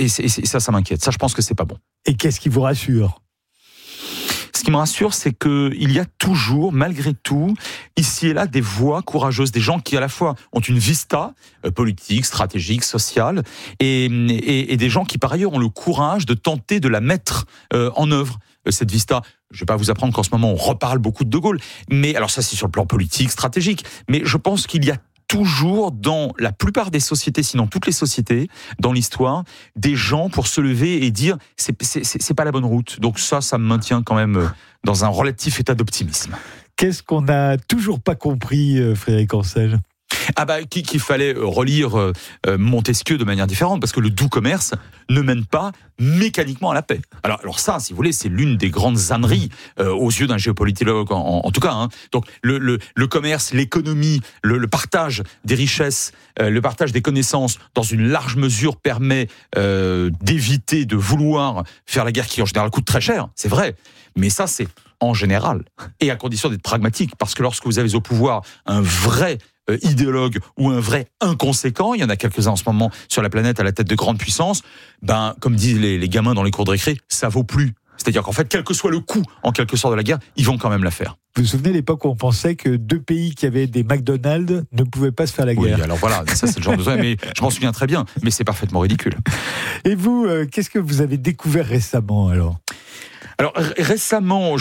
Et ça m'inquiète. Ça, je pense que c'est pas bon. Et qu'est-ce qui vous rassure ? Ce qui me rassure, c'est qu'il y a toujours, malgré tout, ici et là, des voix courageuses, des gens qui à la fois ont une vista politique, stratégique, sociale, et des gens qui par ailleurs ont le courage de tenter de la mettre en œuvre. Cette vista, je ne vais pas vous apprendre qu'en ce moment on reparle beaucoup de Gaulle, mais alors ça c'est sur le plan politique, stratégique, mais je pense qu'il y a toujours dans la plupart des sociétés, sinon toutes les sociétés, dans l'histoire, des gens pour se lever et dire c'est pas la bonne route. Donc ça me maintient quand même dans un relatif état d'optimisme. Qu'est-ce qu'on n'a toujours pas compris, Frédéric Ancel ? Qu'il fallait relire Montesquieu de manière différente, parce que le doux commerce ne mène pas mécaniquement à la paix. Alors ça, si vous voulez, c'est l'une des grandes âneries aux yeux d'un géopolitologue, en tout cas. Donc le commerce, l'économie, le partage des richesses, le partage des connaissances, dans une large mesure, permet d'éviter de vouloir faire la guerre qui en général coûte très cher, c'est vrai. Mais ça, c'est en général, et à condition d'être pragmatique, parce que lorsque vous avez au pouvoir un vrai idéologue ou un vrai inconséquent, il y en a quelques-uns en ce moment sur la planète à la tête de grandes puissances, comme disent les gamins dans les cours de récré, ça vaut plus. C'est-à-dire qu'en fait, quel que soit le coût, en quelque sorte, de la guerre, ils vont quand même la faire. Vous vous souvenez de l'époque où on pensait que 2 pays qui avaient des McDonald's ne pouvaient pas se faire la guerre ? Oui, alors voilà, ça c'est le genre de truc, mais je m'en souviens très bien, mais c'est parfaitement ridicule. Et vous, qu'est-ce que vous avez découvert récemment alors ? Alors récemment,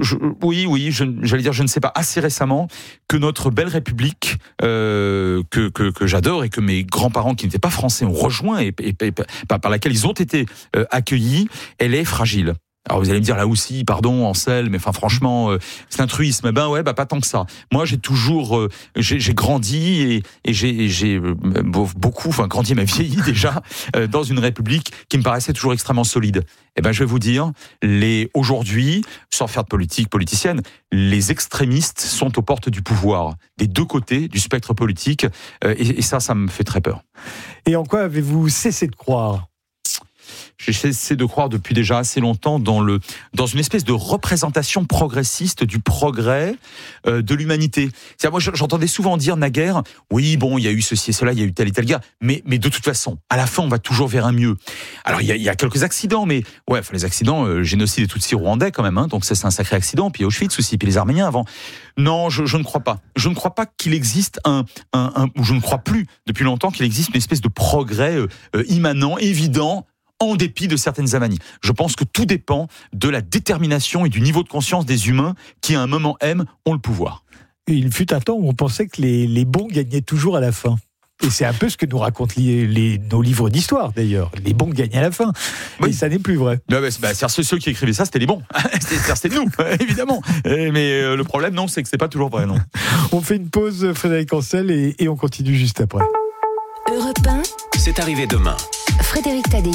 j'allais dire, je ne sais pas, assez récemment, que notre belle République, que j'adore et que mes grands-parents qui n'étaient pas français ont rejoint et par laquelle ils ont été accueillis, elle est fragile. Alors vous allez me dire là aussi, pardon Ancel, mais franchement, c'est un truisme. Pas tant que ça. Moi j'ai toujours, j'ai grandi et j'ai beaucoup, grandi mais vieilli déjà dans une république qui me paraissait toujours extrêmement solide. Je vais vous dire, aujourd'hui, sans faire de politique politicienne, les extrémistes sont aux portes du pouvoir, des deux côtés du spectre politique, et ça me fait très peur. Et en quoi avez-vous cessé de croire ? J'ai cessé de croire depuis déjà assez longtemps dans une espèce de représentation progressiste du progrès de l'humanité. C'est-à-dire, moi, j'entendais souvent dire naguère, oui, bon, il y a eu ceci et cela, il y a eu tel et tel gars, mais de toute façon, à la fin, on va toujours vers un mieux. Alors, il y a quelques accidents, mais les accidents, génocide des Tutsis rwandais quand même, donc ça, c'est un sacré accident, puis Auschwitz aussi, puis les Arméniens avant. Non, je ne crois pas. Je ne crois pas qu'il existe ou je ne crois plus depuis longtemps qu'il existe une espèce de progrès immanent, évident, en dépit de certaines avanies. Je pense que tout dépend de la détermination et du niveau de conscience des humains qui, à un moment M, ont le pouvoir. Il fut un temps où on pensait que les bons gagnaient toujours à la fin. Et c'est un peu ce que nous racontent nos livres d'histoire, d'ailleurs. Les bons gagnent à la fin. Oui. Et ça n'est plus vrai. Ceux qui écrivaient ça, c'était les bons. C'était nous, évidemment. Mais le problème, non, c'est que c'est pas toujours vrai, non. On fait une pause, Frédéric Ancel, et on continue juste après. Europe 1, c'est arrivé demain. Frédéric Tadei.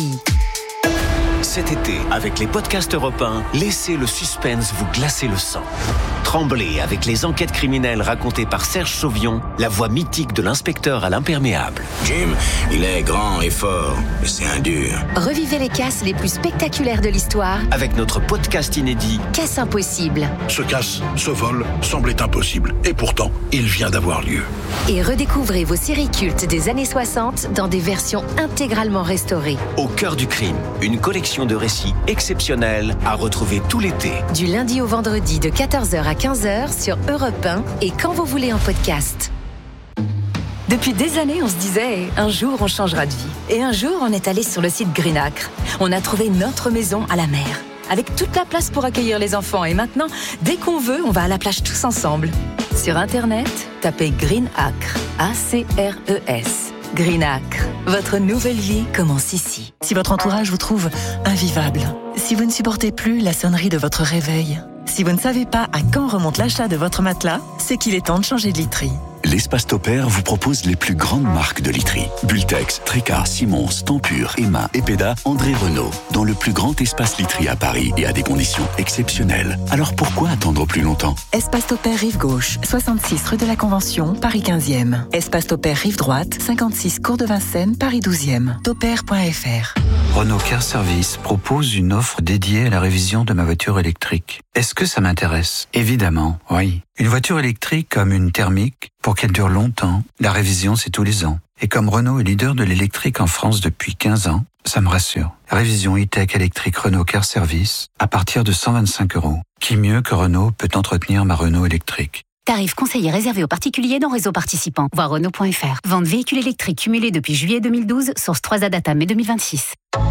Cet été, avec les podcasts Europe 1, laissez le suspense vous glacer le sang. Tremblez avec les enquêtes criminelles racontées par Serge Sauvion, la voix mythique de l'inspecteur à l'imperméable. Jim, il est grand et fort, mais c'est un dur. Revivez les casses les plus spectaculaires de l'histoire avec notre podcast inédit Casse impossible. Ce casse, ce vol, semblait impossible. Et pourtant, il vient d'avoir lieu. Et redécouvrez vos séries cultes des années 60 dans des versions intégralement restaurées. Au cœur du crime, une collection de récits exceptionnels à retrouver tout l'été. Du lundi au vendredi de 14h à 15h sur Europe 1 et quand vous voulez en podcast. Depuis des années, on se disait un jour on changera de vie. Et un jour, on est allé sur le site Green Acre. On a trouvé notre maison à la mer, avec toute la place pour accueillir les enfants. Et maintenant, dès qu'on veut, on va à la plage tous ensemble. Sur Internet, tapez Green Acre, A-C-R-E-S. Green Acre, votre nouvelle vie commence ici. Si votre entourage vous trouve invivable, si vous ne supportez plus la sonnerie de votre réveil, si vous ne savez pas à quand remonte l'achat de votre matelas, c'est qu'il est temps de changer de literie. L'Espace Topair vous propose les plus grandes marques de literie. Bultex, Tréca, Simons, Tempur, Emma, Epeda, André Renault. Dans le plus grand espace literie à Paris et à des conditions exceptionnelles. Alors pourquoi attendre plus longtemps ? Espace Topair Rive Gauche, 66 rue de la Convention, Paris 15e. Espace Topair Rive Droite, 56 cours de Vincennes, Paris 12e. Topair.fr. Renault Car Service propose une offre dédiée à la révision de ma voiture électrique. Est-ce que ça m'intéresse ? Évidemment, oui. Une voiture électrique comme une thermique, pour qu'elle dure longtemps, la révision c'est tous les ans. Et comme Renault est leader de l'électrique en France depuis 15 ans, ça me rassure. Révision e-tech électrique Renault Car Service à partir de 125 €. Qui mieux que Renault peut entretenir ma Renault électrique? Tarif conseillé réservé aux particuliers dans réseau participant. Voir Renault.fr. Vente véhicule électrique cumulé depuis juillet 2012. Source 3A Data mai 2026.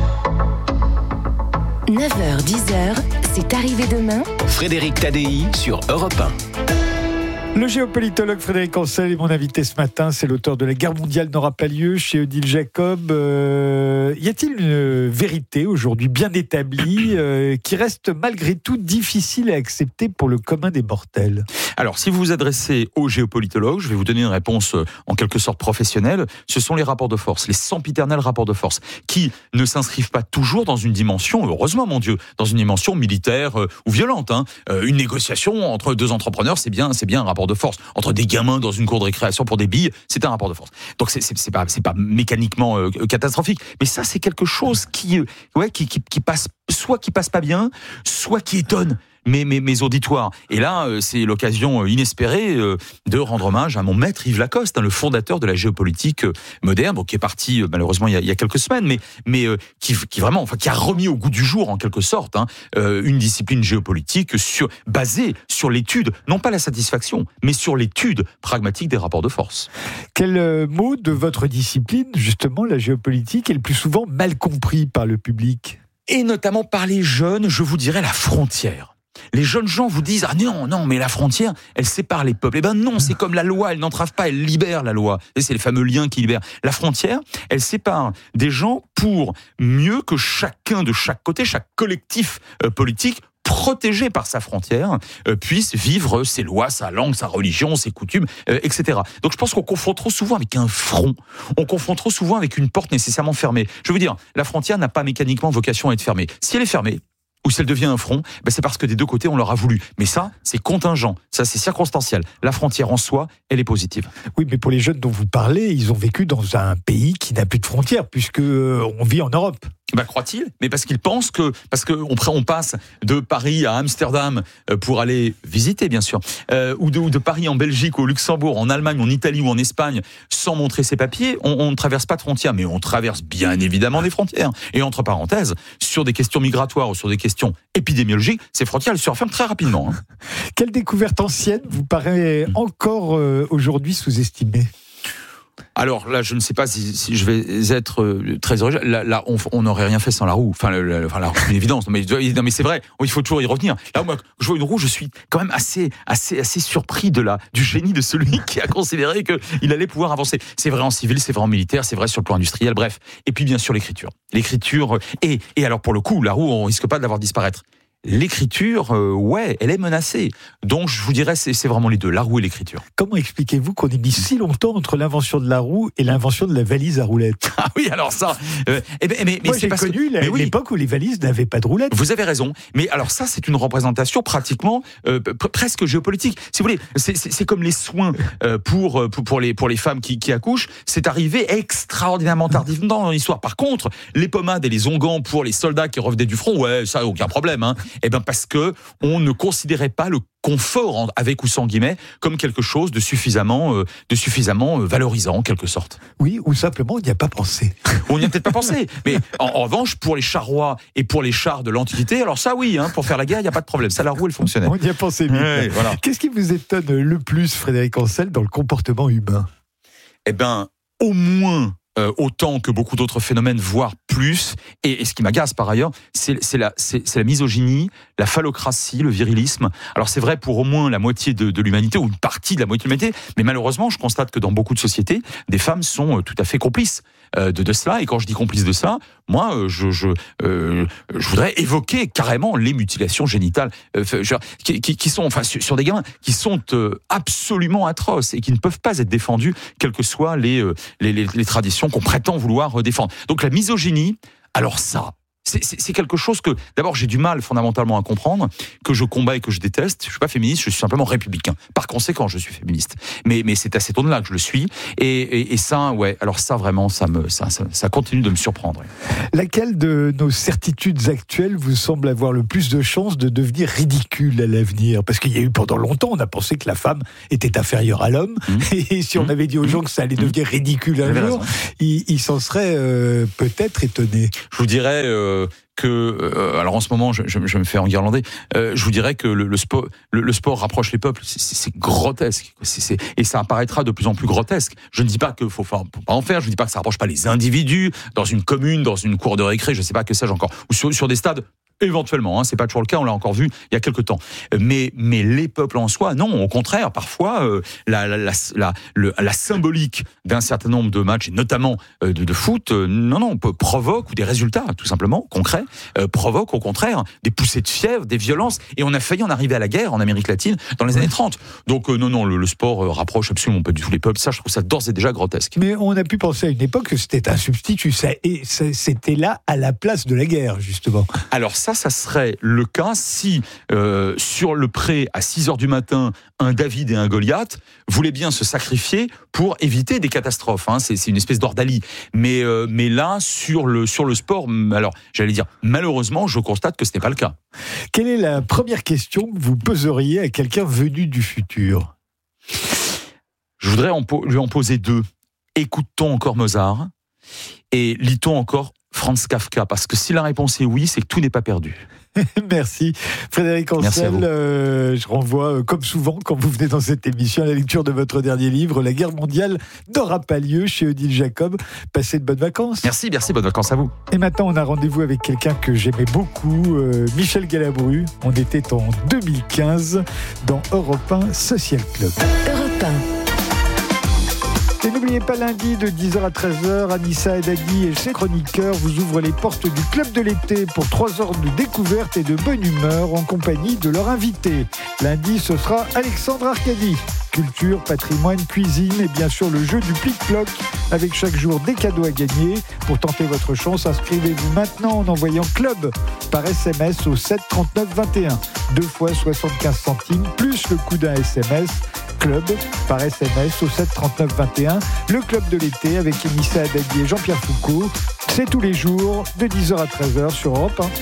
9h, 10h, c'est arrivé demain. Frédéric Tadei sur Europe 1. Le géopolitologue Frédéric Ancel est mon invité ce matin. C'est l'auteur de La guerre mondiale n'aura pas lieu chez Odile Jacob. Y a-t-il une vérité aujourd'hui bien établie qui reste malgré tout difficile à accepter pour le commun des mortels? Alors, si vous vous adressez aux géopolitologues, je vais vous donner une réponse en quelque sorte professionnelle. Ce sont les rapports de force, les sempiternels rapports de force, qui ne s'inscrivent pas toujours dans une dimension, heureusement mon Dieu, dans une dimension militaire ou violente. Une négociation entre deux entrepreneurs, c'est bien un rapport de force. Entre des gamins dans une cour de récréation pour des billes, c'est un rapport de force. Donc c'est pas mécaniquement catastrophique, mais ça c'est quelque chose qui passe, soit qui passe pas bien, soit qui étonne mes auditoires. Et là, c'est l'occasion inespérée de rendre hommage à mon maître Yves Lacoste, le fondateur de la géopolitique moderne, qui est parti malheureusement il y a quelques semaines, mais qui a remis au goût du jour en quelque sorte une discipline géopolitique basée sur l'étude, non pas la satisfaction, mais sur l'étude pragmatique des rapports de force. Quel mot de votre discipline, justement, la géopolitique, est le plus souvent mal compris par le public? Et notamment par les jeunes, je vous dirais la frontière. Les jeunes gens vous disent « Ah non, mais la frontière, elle sépare les peuples. » Eh ben non, c'est comme la loi, elle n'entrave pas, elle libère la loi. Et c'est les fameux liens qui libèrent. La frontière, elle sépare des gens pour mieux que chacun de chaque côté, chaque collectif politique, protégé par sa frontière, puisse vivre ses lois, sa langue, sa religion, ses coutumes, etc. Donc je pense qu'on confond trop souvent avec un front. On confond trop souvent avec une porte nécessairement fermée. Je veux dire, la frontière n'a pas mécaniquement vocation à être fermée. Si elle est fermée, ou si elle devient un front, c'est parce que des deux côtés on leur a voulu. Mais ça, c'est contingent, ça c'est circonstanciel. La frontière en soi, elle est positive. Oui, mais pour les jeunes dont vous parlez, ils ont vécu dans un pays qui n'a plus de frontières, puisque on vit en Europe. Croient-ils, mais parce qu'ils pensent parce qu'on passe de Paris à Amsterdam pour aller visiter, bien sûr, ou de Paris en Belgique, au Luxembourg, en Allemagne, en Italie ou en Espagne, sans montrer ses papiers, on ne traverse pas de frontières, mais on traverse bien évidemment des frontières. Et entre parenthèses, sur des questions migratoires ou sur des questions épidémiologiques, ces frontières, elles se referment très rapidement. Quelle découverte ancienne vous paraît encore aujourd'hui sous-estimée ? Alors là, je ne sais pas si je vais être très original. Là, on n'aurait rien fait sans la roue. Enfin, la roue, c'est une évidence. Mais c'est vrai. Il faut toujours y revenir. Là, moi, je vois une roue, je suis quand même assez surpris du génie de celui qui a considéré qu'il allait pouvoir avancer. C'est vrai en civil, c'est vrai en militaire, c'est vrai sur le plan industriel. Bref. Et puis bien sûr l'écriture. Et alors pour le coup, la roue, on risque pas de la voir disparaître. L'écriture, elle est menacée. Donc, je vous dirais, c'est vraiment les deux, la roue et l'écriture. Comment expliquez-vous qu'on ait mis si longtemps entre l'invention de la roue et l'invention de la valise à roulettes ? Ah oui, alors ça... Moi, j'ai connu l'époque où les valises n'avaient pas de roulettes. Vous avez raison. Mais alors ça, c'est une représentation pratiquement presque géopolitique. Si vous voulez, c'est comme les soins pour les femmes qui accouchent. C'est arrivé extraordinairement tardivement dans l'histoire. Par contre, les pommades et les onguents pour les soldats qui revenaient du front, ça, aucun problème. Parce que on ne considérait pas le confort, avec ou sans guillemets, comme quelque chose de suffisamment valorisant en quelque sorte. Oui, ou simplement on n'y a pas pensé. On n'y a peut-être pas pensé. Mais en revanche, pour les charrois et pour les chars de l'Antiquité, alors ça oui, pour faire la guerre, il n'y a pas de problème. Ça, la roue, elle fonctionnait. On y a pensé vite. Ouais, voilà. Qu'est-ce qui vous étonne le plus, Frédéric Ancel, dans le comportement humain ? Au moins... autant que beaucoup d'autres phénomènes, voire plus. Et ce qui m'agace par ailleurs, c'est la misogynie, la phallocratie, le virilisme. Alors c'est vrai pour au moins la moitié de l'humanité, ou une partie de la moitié de l'humanité, mais malheureusement, je constate que dans beaucoup de sociétés, des femmes sont tout à fait complices de cela. Et quand je dis complices de cela, moi, je voudrais évoquer carrément les mutilations génitales qui sont, sur des gamins, qui sont absolument atroces et qui ne peuvent pas être défendues, quelles que soient les traditions qu'on prétend vouloir défendre. Donc la misogynie, alors ça, C'est quelque chose que, d'abord, j'ai du mal fondamentalement à comprendre, que je combats et que je déteste. Je suis pas féministe, je suis simplement républicain. Par conséquent, je suis féministe. Mais c'est à cet ton-là que je le suis. Et ça, ouais, alors ça, vraiment, ça continue de me surprendre. Laquelle de nos certitudes actuelles vous semble avoir le plus de chances de devenir ridicule à l'avenir? Parce qu'il y a eu pendant longtemps, on a pensé que la femme était inférieure à l'homme. Et si on avait dit aux gens que ça allait devenir ridicule un jour, ils s'en seraient peut-être étonnés. Je vous dirais alors en ce moment, je me fais enguirlander. Je vous dirais que le sport rapproche les peuples. C'est grotesque. Et ça apparaîtra de plus en plus grotesque. Je ne dis pas qu'il faut pas en faire. Je ne dis pas que ça rapproche pas les individus dans une commune, dans une cour de récré. Je sais pas que sais-je encore. Ou sur des stades. Éventuellement, c'est pas toujours le cas, on l'a encore vu il y a quelque temps. Mais les peuples en soi, non, au contraire, parfois la symbolique d'un certain nombre de matchs, et notamment de foot, provoque, ou des résultats tout simplement concrets, provoque au contraire des poussées de fièvre, des violences, et on a failli en arriver à la guerre en Amérique latine dans les années 30. Donc le sport rapproche absolument pas du tout les peuples. Ça, je trouve ça d'ores et déjà grotesque. Mais on a pu penser à une époque que c'était un substitut, c'était là à la place de la guerre, justement. Alors ça serait le cas si, sur le pré, à 6h du matin, un David et un Goliath voulaient bien se sacrifier pour éviter des catastrophes. C'est une espèce d'ordalie. Mais là, sur le sport, alors, j'allais dire, malheureusement, je constate que ce n'est pas le cas. Quelle est la première question que vous poseriez à quelqu'un venu du futur? Je voudrais lui en poser deux. Écoute-t-on encore Mozart? Et lit-on encore Franz Kafka? Parce que si la réponse est oui, c'est que tout n'est pas perdu. Merci Frédéric Ancel. Je renvoie, comme souvent quand vous venez dans cette émission, à la lecture de votre dernier livre, La guerre mondiale n'aura pas lieu, chez Odile Jacob. Passez de bonnes vacances. Merci, bonnes vacances à vous. Et maintenant, on a rendez-vous avec quelqu'un que j'aimais beaucoup, Michel Galabru. On était en 2015 dans Europe 1 Social Club. Europe 1. Et n'oubliez pas, lundi de 10h à 13h, Anissa Haddadi et ses chroniqueurs vous ouvrent les portes du Club de l'été pour 3 heures de découverte et de bonne humeur en compagnie de leur invité. Lundi, ce sera Alexandre Arcadi. Culture, patrimoine, cuisine et bien sûr le jeu du plic-ploc avec chaque jour des cadeaux à gagner. Pour tenter votre chance, inscrivez-vous maintenant en envoyant club par SMS au 7 39 21. 2 fois 75 centimes plus le coût d'un SMS. Club par SMS au 7 39 21. Le club de l'été avec Anissa Haddadi et Jean-Pierre Foucault. C'est tous les jours de 10h à 13h sur Europe 1.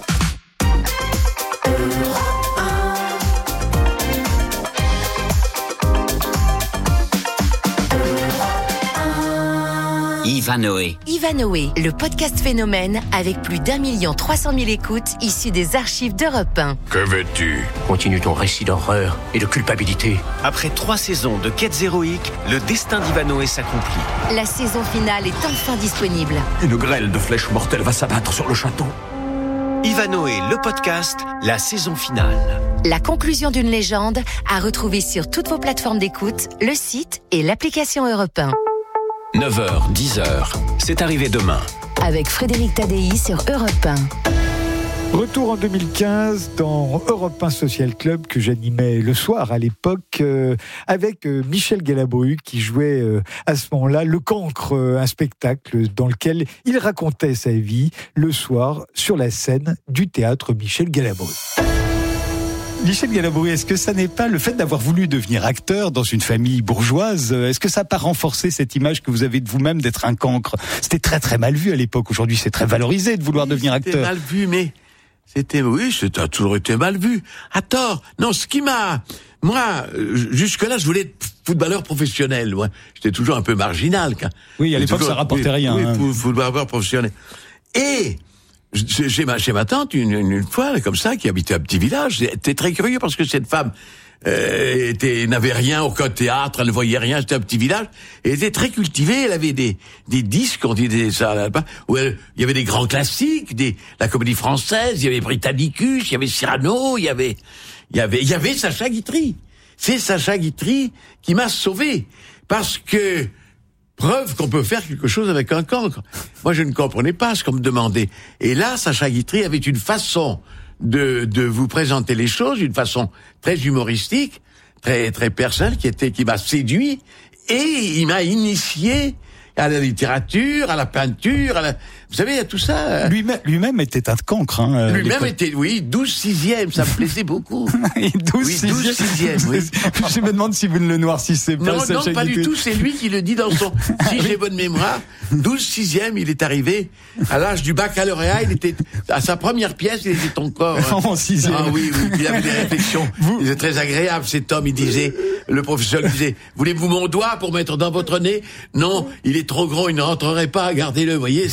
Ivanoé, le podcast phénomène avec plus d'1 300 000 écoutes issues des archives d'Europe 1. Que veux-tu? Continue ton récit d'horreur et de culpabilité. Après 3 saisons de quêtes héroïques, le destin d'Ivanoé s'accomplit. La saison finale est enfin disponible. Une grêle de flèches mortelles va s'abattre sur le château. Ivanoé, le podcast, la saison finale. La conclusion d'une légende à retrouver sur toutes vos plateformes d'écoute, le site et l'application Europe 1. 9h, 10h, c'est arrivé demain. Avec Frédéric Tadei sur Europe 1. Retour en 2015 dans Europe 1 Social Club que j'animais le soir à l'époque avec Michel Galabru qui jouait à ce moment-là Le Cancre, un spectacle dans lequel il racontait sa vie le soir sur la scène du théâtre Michel Galabru. Michel Galabru, est-ce que ça n'est pas le fait d'avoir voulu devenir acteur dans une famille bourgeoise, est-ce que ça n'a pas renforcé cette image que vous avez de vous-même d'être un cancre? C'était très très mal vu à l'époque, aujourd'hui c'est très valorisé de vouloir devenir acteur. C'était mal vu, mais ça a toujours été mal vu. À tort. Non, moi, jusque-là, je voulais être footballeur professionnel. Moi, j'étais toujours un peu marginal. Oui, à l'époque, ça rapportait rien. Oui, footballeur professionnel. Et chez ma tante, une fois, comme ça, qui habitait un petit village, j'étais très curieux parce que cette femme n'avait rien, aucun théâtre, elle ne voyait rien, c'était un petit village, elle était très cultivée, elle avait des disques, on disait ça là-bas, où il y avait des grands classiques, la comédie française, il y avait Britannicus, il y avait Cyrano, il y avait Sacha Guitry. C'est Sacha Guitry qui m'a sauvé, parce que preuve qu'on peut faire quelque chose avec un cancre. Moi, je ne comprenais pas ce qu'on me demandait. Et là, Sacha Guitry avait une façon de vous présenter les choses, une façon très humoristique, très très personnelle, qui m'a séduit, et il m'a initié à la littérature, à la peinture, Vous savez, il y a tout ça. Lui-même était un cancre. Lui-même était, 12 sixièmes, ça me plaisait beaucoup. 12 sixièmes. Oui. Je me demande si vous ne le noircissez pas. Non, pas du tout, c'est lui qui le dit dans son... Si j'ai bonne mémoire, 12 sixièmes, il est arrivé à l'âge du baccalauréat, il était à sa première pièce, il était encore... En sixième. Ah oui, il avait des réflexions. Il était très agréable, cet homme, le professeur disait, voulez-vous mon doigt pour mettre dans votre nez? Non, il est trop gros, il ne rentrerait pas, gardez-le, vous voyez.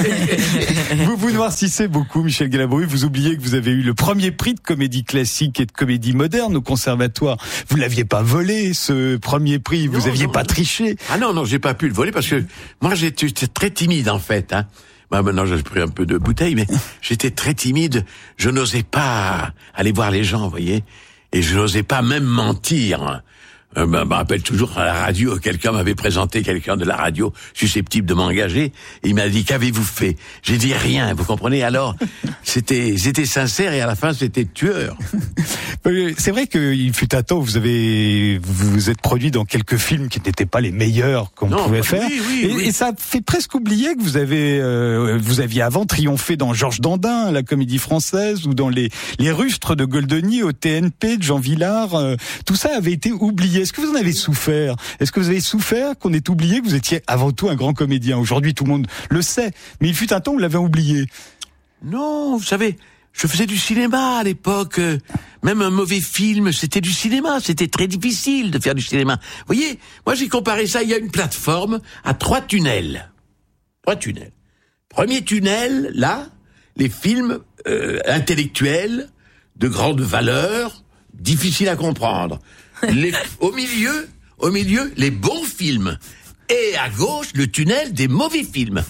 Vous noircissez beaucoup, Michel Galabru. Vous oubliez que vous avez eu le premier prix de comédie classique et de comédie moderne au conservatoire. Vous l'aviez pas volé, ce premier prix. Vous aviez pas triché. Ah non, j'ai pas pu le voler parce que moi j'étais très timide en fait. Maintenant j'ai pris un peu de bouteille, mais j'étais très timide. Je n'osais pas aller voir les gens, vous voyez, et je n'osais pas même mentir. Je me rappelle toujours à la radio, quelqu'un m'avait présenté quelqu'un de la radio susceptible de m'engager, et il m'a dit, qu'avez-vous fait? J'ai dit rien, vous comprenez? Alors, c'était sincère, et à la fin, c'était tueur. C'est vrai qu'il fut un temps où vous êtes produit dans quelques films qui n'étaient pas les meilleurs qu'on pouvait faire. Oui. Et ça fait presque oublier que vous aviez avant triomphé dans Georges Dandin, la comédie française, ou dans les Rustres de Goldoni au TNP de Jean Vilar. Tout ça avait été oublié. Est-ce que vous en avez souffert? Est-ce que vous avez souffert qu'on ait oublié que vous étiez avant tout un grand comédien? Aujourd'hui, tout le monde le sait, mais il fut un temps où vous l'avez oublié. Non, vous savez, je faisais du cinéma à l'époque. Même un mauvais film, c'était du cinéma. C'était très difficile de faire du cinéma. Vous voyez, moi j'ai comparé ça, il y a une plateforme à 3 tunnels. 3 tunnels. Premier tunnel, là, les films intellectuels, de grande valeur, difficiles à comprendre. Au milieu, les bons films. Et à gauche, le tunnel des mauvais films.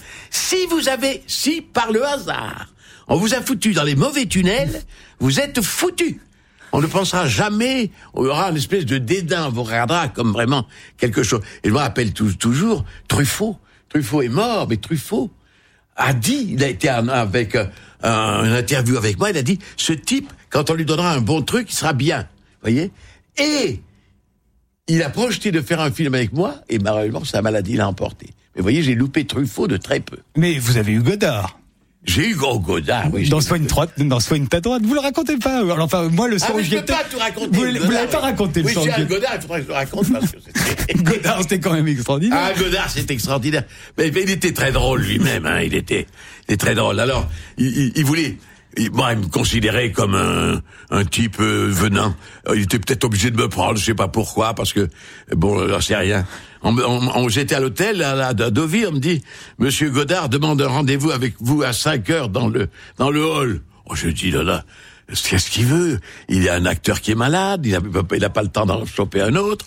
Si par le hasard, on vous a foutu dans les mauvais tunnels, vous êtes foutus. On ne pensera jamais, on aura une espèce de dédain, on vous regardera comme vraiment quelque chose. Et je me rappelle toujours, Truffaut. Truffaut est mort, mais Truffaut a dit, il a été avec une interview avec moi, il a dit, ce type, quand on lui donnera un bon truc, il sera bien. Vous voyez? Et il a projeté de faire un film avec moi, et malheureusement, sa maladie l'a emporté. Mais vous voyez, j'ai loupé Truffaut de très peu. Mais vous avez eu Godard. J'ai eu Godard, oui. Dans Soigne ta droite. Vous le racontez pas. Enfin, moi, le soir où j'y étais. Je peux pas tout raconter. Vous l'avez pas raconté, le soir où j'y étais. Godard, il faudrait que je le raconte parce que c'était... Godard, c'était quand même extraordinaire. Ah, Godard, c'était extraordinaire. Mais il était très drôle lui-même, il était très drôle. Alors, il voulait... il me considérait comme un type venant. Il était peut-être obligé de me prendre, je sais pas pourquoi, parce que j'en sais rien. J'étais à l'hôtel à Deauville, on me dit, Monsieur Godard demande un rendez-vous avec vous à 5h dans le hall. Je dis là, qu'est-ce qu'il veut? Il est un acteur qui est malade, il a pas le temps d'en choper un autre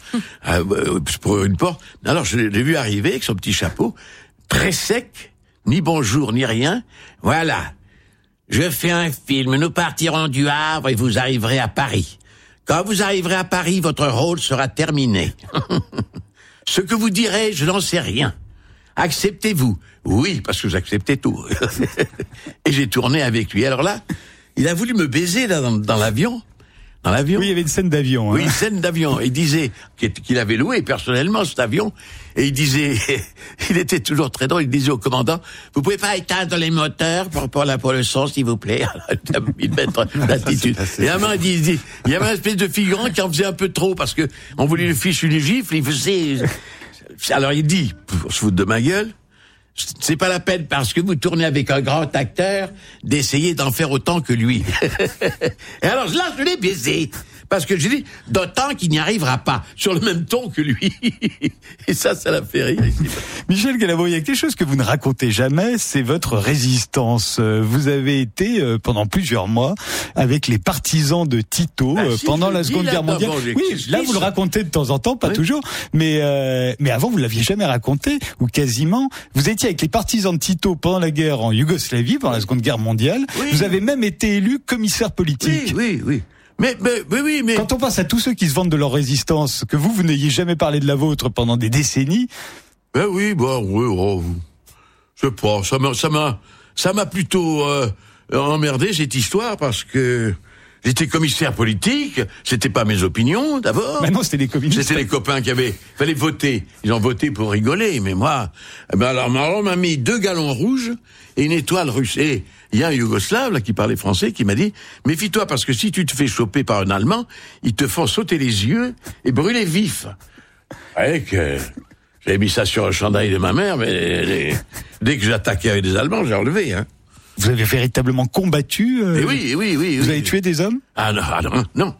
pour une porte. Alors je l'ai vu arriver avec son petit chapeau, très sec, ni bonjour ni rien. Voilà. Je fais un film, nous partirons du Havre et vous arriverez à Paris. Quand vous arriverez à Paris, votre rôle sera terminé. Ce que vous direz, je n'en sais rien. Acceptez-vous? Oui, parce que j'acceptais tout. Et j'ai tourné avec lui. Alors là, il a voulu me baiser là, dans l'avion. Dans l'avion. Oui, il y avait une scène d'avion. Oui, une scène d'avion. Il disait qu'il avait loué personnellement cet avion. Et il disait, il était toujours très drôle, il disait au commandant, vous pouvez pas éteindre les moteurs pour le son, s'il vous plaît. Il mettre l'attitude. Et à main, il dit, il y avait une espèce de figurant qui en faisait un peu trop parce que on voulait lui ficher une gifle, il faisait, alors il dit, pour se foutre de ma gueule, c'est pas la peine parce que vous tournez avec un grand acteur d'essayer d'en faire autant que lui. Et alors là, je l'ai baisé. Parce que j'ai dit, d'autant qu'il n'y arrivera pas, sur le même ton que lui. Et ça l'a fait rire. Michel Galabru, il y a quelque chose que vous ne racontez jamais, c'est votre résistance. Vous avez été, pendant plusieurs mois, avec les partisans de Tito, pendant la Seconde Guerre mondiale. Oui, là, vous le racontez de temps en temps, pas toujours, mais avant, vous l'aviez jamais raconté, ou quasiment. Vous étiez avec les partisans de Tito pendant la guerre en Yougoslavie, pendant la Seconde Guerre mondiale. Oui. Vous avez même été élu commissaire politique. Oui. Mais quand on pense à tous ceux qui se vantent de leur résistance, que vous n'ayez jamais parlé de la vôtre pendant des décennies. Oui, je sais pas, ça m'a plutôt emmerdé cette histoire parce que J'étais commissaire politique, c'était pas mes opinions, d'abord. Mais non, c'était les communistes. C'était les copains fallait voter. Ils ont voté pour rigoler, mais moi, alors on m'a mis 2 galons rouges et une étoile russe. Et il y a un Yougoslave, là, qui parlait français, qui m'a dit, méfie-toi, parce que si tu te fais choper par un Allemand, ils te font sauter les yeux et brûler vif. Ouais, que j'avais mis ça sur le chandail de ma mère, mais dès que j'attaquais avec des Allemands, j'ai enlevé, hein. Vous avez véritablement combattu Oui. Vous avez tué des hommes? Non.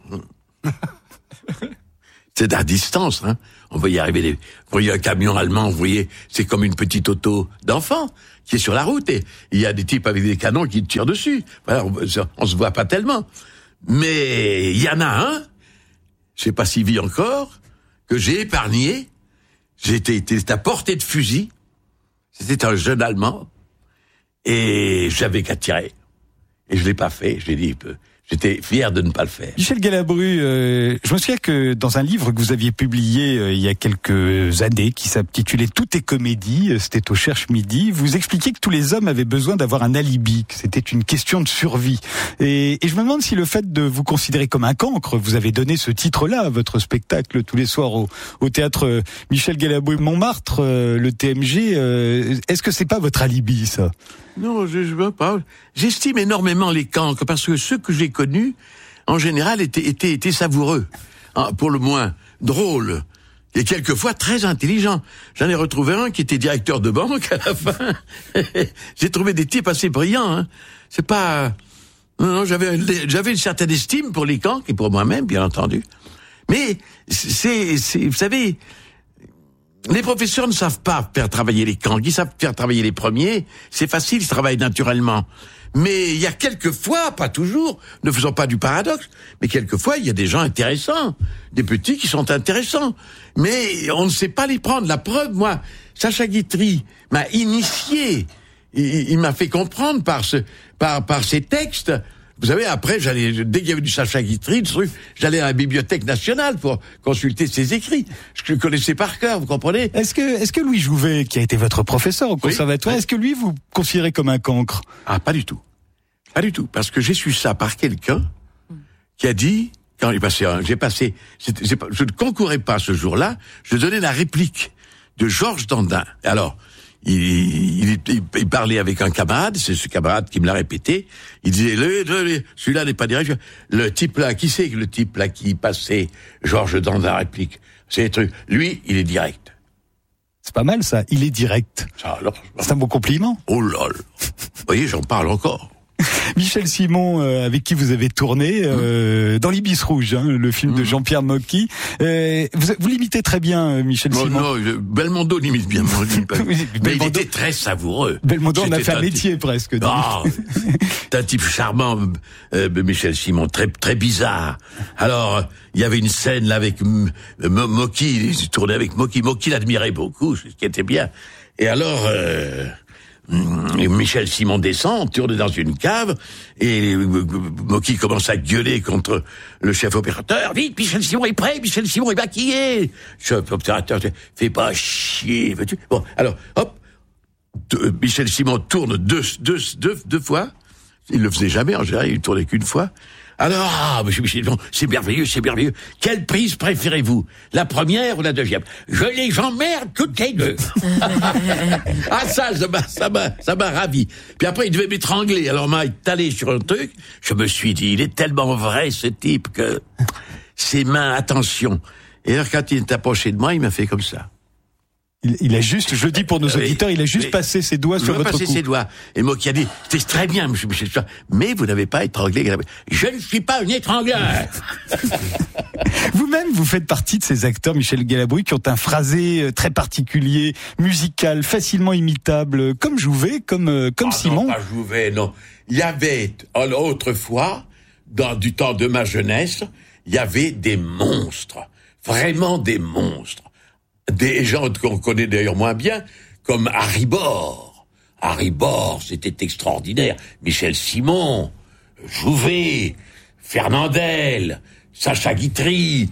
C'est à distance, hein. On voyait arriver vous voyez un camion allemand, vous voyez, c'est comme une petite auto d'enfant qui est sur la route et il y a des types avec des canons qui tirent dessus. Alors, on se voit pas tellement. Mais il y en a un, je sais pas s'il vit encore, que j'ai épargné. J'étais à portée de fusil. C'était un jeune Allemand. Et j'avais qu'à tirer. Et je l'ai pas fait. Je l'ai dit, j'étais fier de ne pas le faire. Michel Galabru, je me souviens que dans un livre que vous aviez publié il y a quelques années, qui s'intitulait Tout est comédie, c'était au Cherche Midi, vous expliquiez que tous les hommes avaient besoin d'avoir un alibi, que c'était une question de survie. Et je me demande si le fait de vous considérer comme un cancre, vous avez donné ce titre-là à votre spectacle tous les soirs au théâtre Michel Galabru Montmartre, le TMG, est-ce que c'est pas votre alibi, ça? Non, je veux pas. J'estime énormément les cancres parce que ceux que j'ai connus, en général, étaient savoureux, hein, pour le moins drôles et quelquefois très intelligents. J'en ai retrouvé un qui était directeur de banque à la fin. J'ai trouvé des types assez brillants. Hein. C'est pas. Non, j'avais une certaine estime pour les cancres et pour moi-même, bien entendu. Mais vous savez. Les professeurs ne savent pas faire travailler les cancres, ils savent faire travailler les premiers, c'est facile, ils travaillent naturellement. Mais il y a quelquefois, pas toujours, ne faisons pas du paradoxe, mais quelquefois il y a des gens intéressants, des petits qui sont intéressants, mais on ne sait pas les prendre. La preuve, moi, Sacha Guitry m'a initié, il m'a fait comprendre par ses textes. Vous savez, après, dès qu'il y avait du Sacha Guitry, j'allais à la Bibliothèque nationale pour consulter ses écrits. Je le connaissais par cœur, vous comprenez? Est-ce que Louis Jouvet, qui a été votre professeur au conservatoire, est-ce que lui vous considérez comme un cancre? Ah, pas du tout. Pas du tout. Parce que j'ai su ça par quelqu'un qui a dit, quand je ne concourais pas ce jour-là, je donnais la réplique de Georges Dandin. Alors, il parlait avec un camarade, c'est ce camarade qui me l'a répété, il disait, celui-là n'est pas direct, le type là, qui c'est le type là qui passait Georges Dandin réplique? C'est lui, il est direct. C'est pas mal ça, il est direct. Ça, alors, c'est un bon compliment. Oh là là. Vous voyez, j'en parle encore. Michel Simon, avec qui vous avez tourné dans l'Ibis Rouge, hein, le film de Jean-Pierre Mocky. Vous l'imitez très bien, Michel Simon. Non, Belmondo l'imite bien. Mais il était très savoureux. Belmondo en a fait un métier presque. C'est un type charmant, Michel Simon, très très bizarre. Alors, il y avait une scène là avec Mocky, il tournait avec Mocky. Mocky l'admirait beaucoup, ce qui était bien. Et alors... Michel Simon descend, tourne dans une cave, et Mocky commence à gueuler contre le chef opérateur. Vite, Michel Simon est prêt, Michel Simon est maquillé. Le chef opérateur, fais pas chier, veux-tu? Bon, alors, hop, Michel Simon tourne deux fois. Il le faisait jamais, en général, il tournait qu'une fois. Alors, c'est merveilleux, c'est merveilleux. Quelle prise préférez-vous? La première ou la deuxième? Je les emmerde toutes les deux. Ah, ça m'a ravi. Puis après, il devait m'étrangler. Alors, m'a étalé sur un truc. Je me suis dit, il est tellement vrai, ce type, que ses mains, attention. Et alors, quand il est approché de moi, il m'a fait comme ça. Il a juste, je dis pour nos auditeurs, il a juste passé ses doigts sur votre cou. Passé ses doigts. Et moi qui a dit, c'était très bien, monsieur, mais vous n'avez pas étranglé. Je ne suis pas un étrangleur. Vous-même, vous faites partie de ces acteurs, Michel Galabru, qui ont un phrasé très particulier, musical, facilement imitable, comme Jouvet, comme Simon. Non, pas Jouvet, non. Il y avait, autrefois, du temps de ma jeunesse, il y avait des monstres. Vraiment des monstres. Des gens qu'on connaît d'ailleurs moins bien, comme Harry Bor. Harry Bor, c'était extraordinaire. Michel Simon, Jouvet, Fernandel, Sacha Guitry,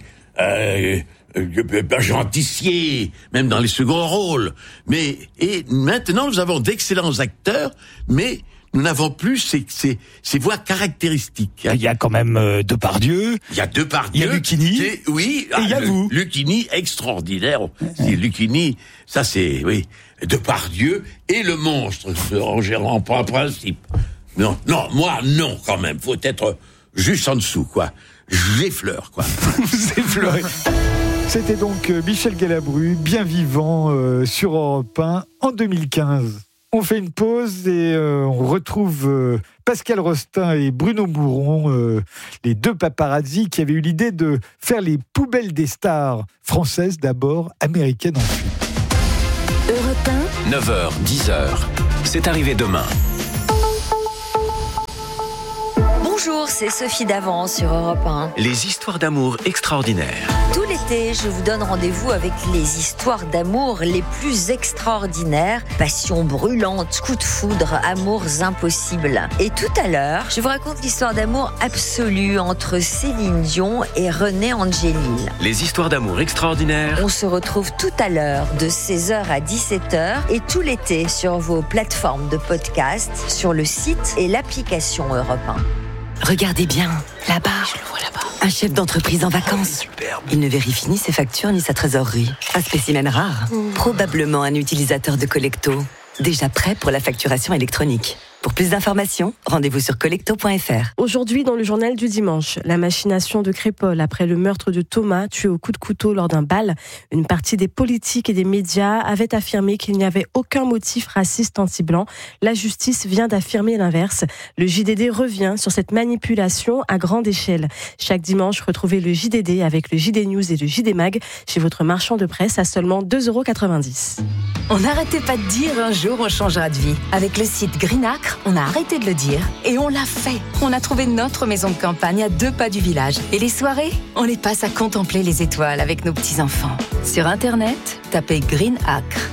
Jean Tissier, même dans les seconds rôles. Et maintenant, nous avons d'excellents acteurs, mais nous n'avons plus ces voix caractéristiques. Il y a quand même Depardieu. Il y a Depardieu. Il y a Lucchini. Oui. Et il y a vous. Lucchini, extraordinaire. C'est Lucchini, ça c'est, oui. Depardieu et le monstre, en gérant en principe. Non, moi, non, quand même. Faut être juste en dessous, quoi. J'effleure, quoi. Vous effleurez. C'était donc Michel Galabru, bien vivant, sur Europe 1 en 2015. On fait une pause et on retrouve Pascal Rostin et Bruno Mouron, les deux paparazzi qui avaient eu l'idée de faire les poubelles des stars françaises d'abord, américaines ensuite. Europe 1, 9h, 10h. C'est arrivé demain. Bonjour, c'est Sophie Davant sur Europe 1. Les histoires d'amour extraordinaires. Tout l'été, je vous donne rendez-vous avec les histoires d'amour les plus extraordinaires. Passion brûlante, coups de foudre, amours impossibles. Et tout à l'heure, je vous raconte l'histoire d'amour absolue entre Céline Dion et René Angélil. Les histoires d'amour extraordinaires. On se retrouve tout à l'heure de 16h à 17h et tout l'été sur vos plateformes de podcast, sur le site et l'application Europe 1. Regardez bien, là-bas. Je le vois là-bas. Un chef d'entreprise en vacances. Superbe. Il ne vérifie ni ses factures ni sa trésorerie. Un spécimen rare. Probablement un utilisateur de Collecto. Déjà prêt pour la facturation électronique. Pour plus d'informations, rendez-vous sur collecto.fr. Aujourd'hui, dans le journal du dimanche, la machination de Crépol après le meurtre de Thomas, tué au coup de couteau lors d'un bal. Une partie des politiques et des médias avait affirmé qu'il n'y avait aucun motif raciste anti-blanc. La justice vient d'affirmer l'inverse. Le JDD revient sur cette manipulation à grande échelle. Chaque dimanche, retrouvez le JDD avec le JD News et le JD Mag chez votre marchand de presse à seulement 2,90 €. On n'arrêtait pas de dire un jour on changera de vie. Avec le site Greenacre, on a arrêté de le dire et on l'a fait. On a trouvé notre maison de campagne à 2 pas du village. Et les soirées, on les passe à contempler les étoiles avec nos petits-enfants. Sur Internet, tapez Greenacre,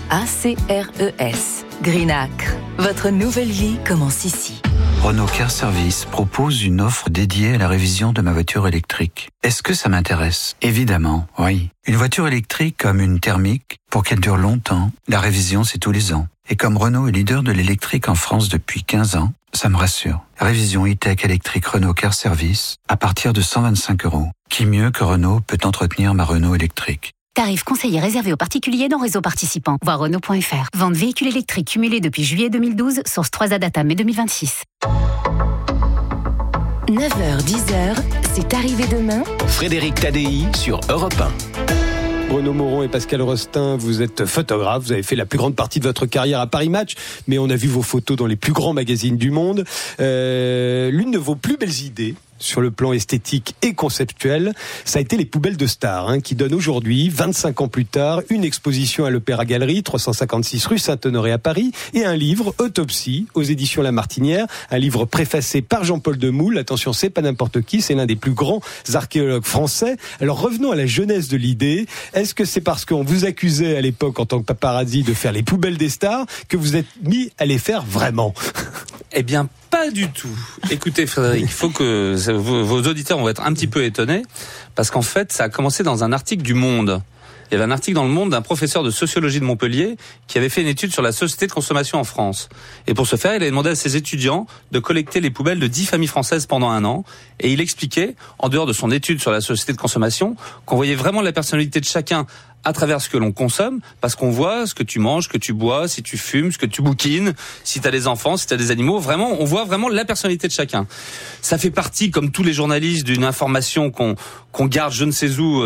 A-C-R-E-S. Greenacre, votre nouvelle vie commence ici. Renault Car Service propose une offre dédiée à la révision de ma voiture électrique. Est-ce que ça m'intéresse ? Évidemment, oui. Une voiture électrique comme une thermique, pour qu'elle dure longtemps, la révision c'est tous les ans. Et comme Renault est leader de l'électrique en France depuis 15 ans, ça me rassure. Révision e-tech électrique Renault Car Service à partir de 125 €. Qui mieux que Renault peut entretenir ma Renault électrique ? Tarif conseillé réservé aux particuliers dans réseau participant. Voir Renault.fr. Vente véhicules électriques cumulés depuis juillet 2012, source 3A data mai 2026. 9h, 10h, c'est arrivé demain. Frédéric Tadei sur Europe 1. Bruno Mouron et Pascal Rostin, vous êtes photographe, vous avez fait la plus grande partie de votre carrière à Paris Match, mais on a vu vos photos dans les plus grands magazines du monde. L'une de vos plus belles idées, sur le plan esthétique et conceptuel, ça a été les poubelles de stars, qui donnent aujourd'hui, 25 ans plus tard, une exposition à l'Opéra Galerie, 356 rue Saint-Honoré à Paris, et un livre, Autopsie, aux éditions La Martinière, un livre préfacé par Jean-Paul Demoule. Attention, c'est pas n'importe qui, c'est l'un des plus grands archéologues français. Alors revenons à la genèse de l'idée. Est-ce que c'est parce qu'on vous accusait à l'époque en tant que paparazzi de faire les poubelles des stars que vous êtes mis à les faire vraiment ? Eh bien, pas du tout. Écoutez, Frédéric, il faut que vos auditeurs vont être un petit peu étonnés, parce qu'en fait, ça a commencé dans un article du Monde. Il y avait un article dans Le Monde d'un professeur de sociologie de Montpellier qui avait fait une étude sur la société de consommation en France. Et pour ce faire, il avait demandé à ses étudiants de collecter les poubelles de 10 familles françaises pendant 1 an. Et il expliquait, en dehors de son étude sur la société de consommation, qu'on voyait vraiment la personnalité de chacun à travers ce que l'on consomme, parce qu'on voit ce que tu manges, ce que tu bois, si tu fumes, ce que tu bouquines, si t'as des enfants, si t'as des animaux. Vraiment, on voit vraiment la personnalité de chacun. Ça fait partie, comme tous les journalistes, d'une information qu'on garde je ne sais où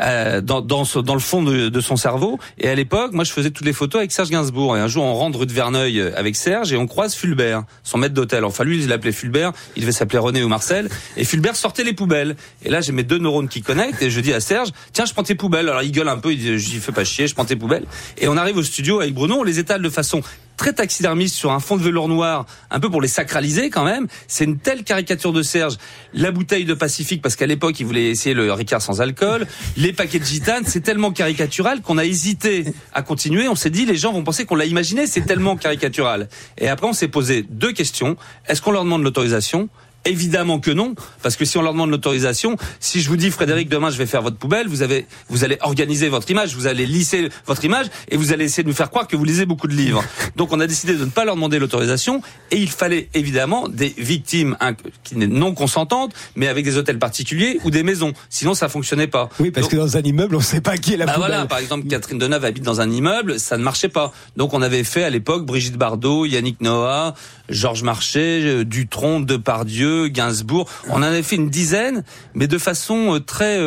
dans le fond de son cerveau. Et à l'époque, moi, je faisais toutes les photos avec Serge Gainsbourg. Et un jour, on rentre rue de Verneuil avec Serge et on croise Fulbert, son maître d'hôtel. Enfin, lui, il l'appelait Fulbert. Il devait s'appeler René ou Marcel. Et Fulbert sortait les poubelles. Et là, j'ai mes 2 neurones qui connectent et je dis à Serge, tiens, je prends tes poubelles. Alors, il gueule un peu. Je dis, fais pas chier, je prends tes poubelles. Et on arrive au studio avec Bruno, on les étale de façon très taxidermiste sur un fond de velours noir, un peu pour les sacraliser quand même. C'est une telle caricature de Serge. La bouteille de Pacifique, parce qu'à l'époque, il voulait essayer le Ricard sans alcool. Les paquets de gitane, c'est tellement caricatural qu'on a hésité à continuer. On s'est dit, les gens vont penser qu'on l'a imaginé, c'est tellement caricatural. Et après, on s'est posé 2 questions. Est-ce qu'on leur demande l'autorisation ? Évidemment que non, parce que si on leur demande l'autorisation, si je vous dis Frédéric, demain je vais faire votre poubelle, vous allez organiser votre image, vous allez lisser votre image et vous allez essayer de nous faire croire que vous lisez beaucoup de livres. Donc on a décidé de ne pas leur demander l'autorisation et il fallait évidemment des victimes non consentantes, mais avec des hôtels particuliers ou des maisons. Sinon ça fonctionnait pas. Oui, parce que dans un immeuble, on ne sait pas qui est la poubelle. Voilà, par exemple, Catherine Deneuve habite dans un immeuble, ça ne marchait pas. Donc on avait fait à l'époque Brigitte Bardot, Yannick Noah, Georges Marchais, Dutronc, Depardieu, Gainsbourg. On en avait fait une dizaine, mais de façon très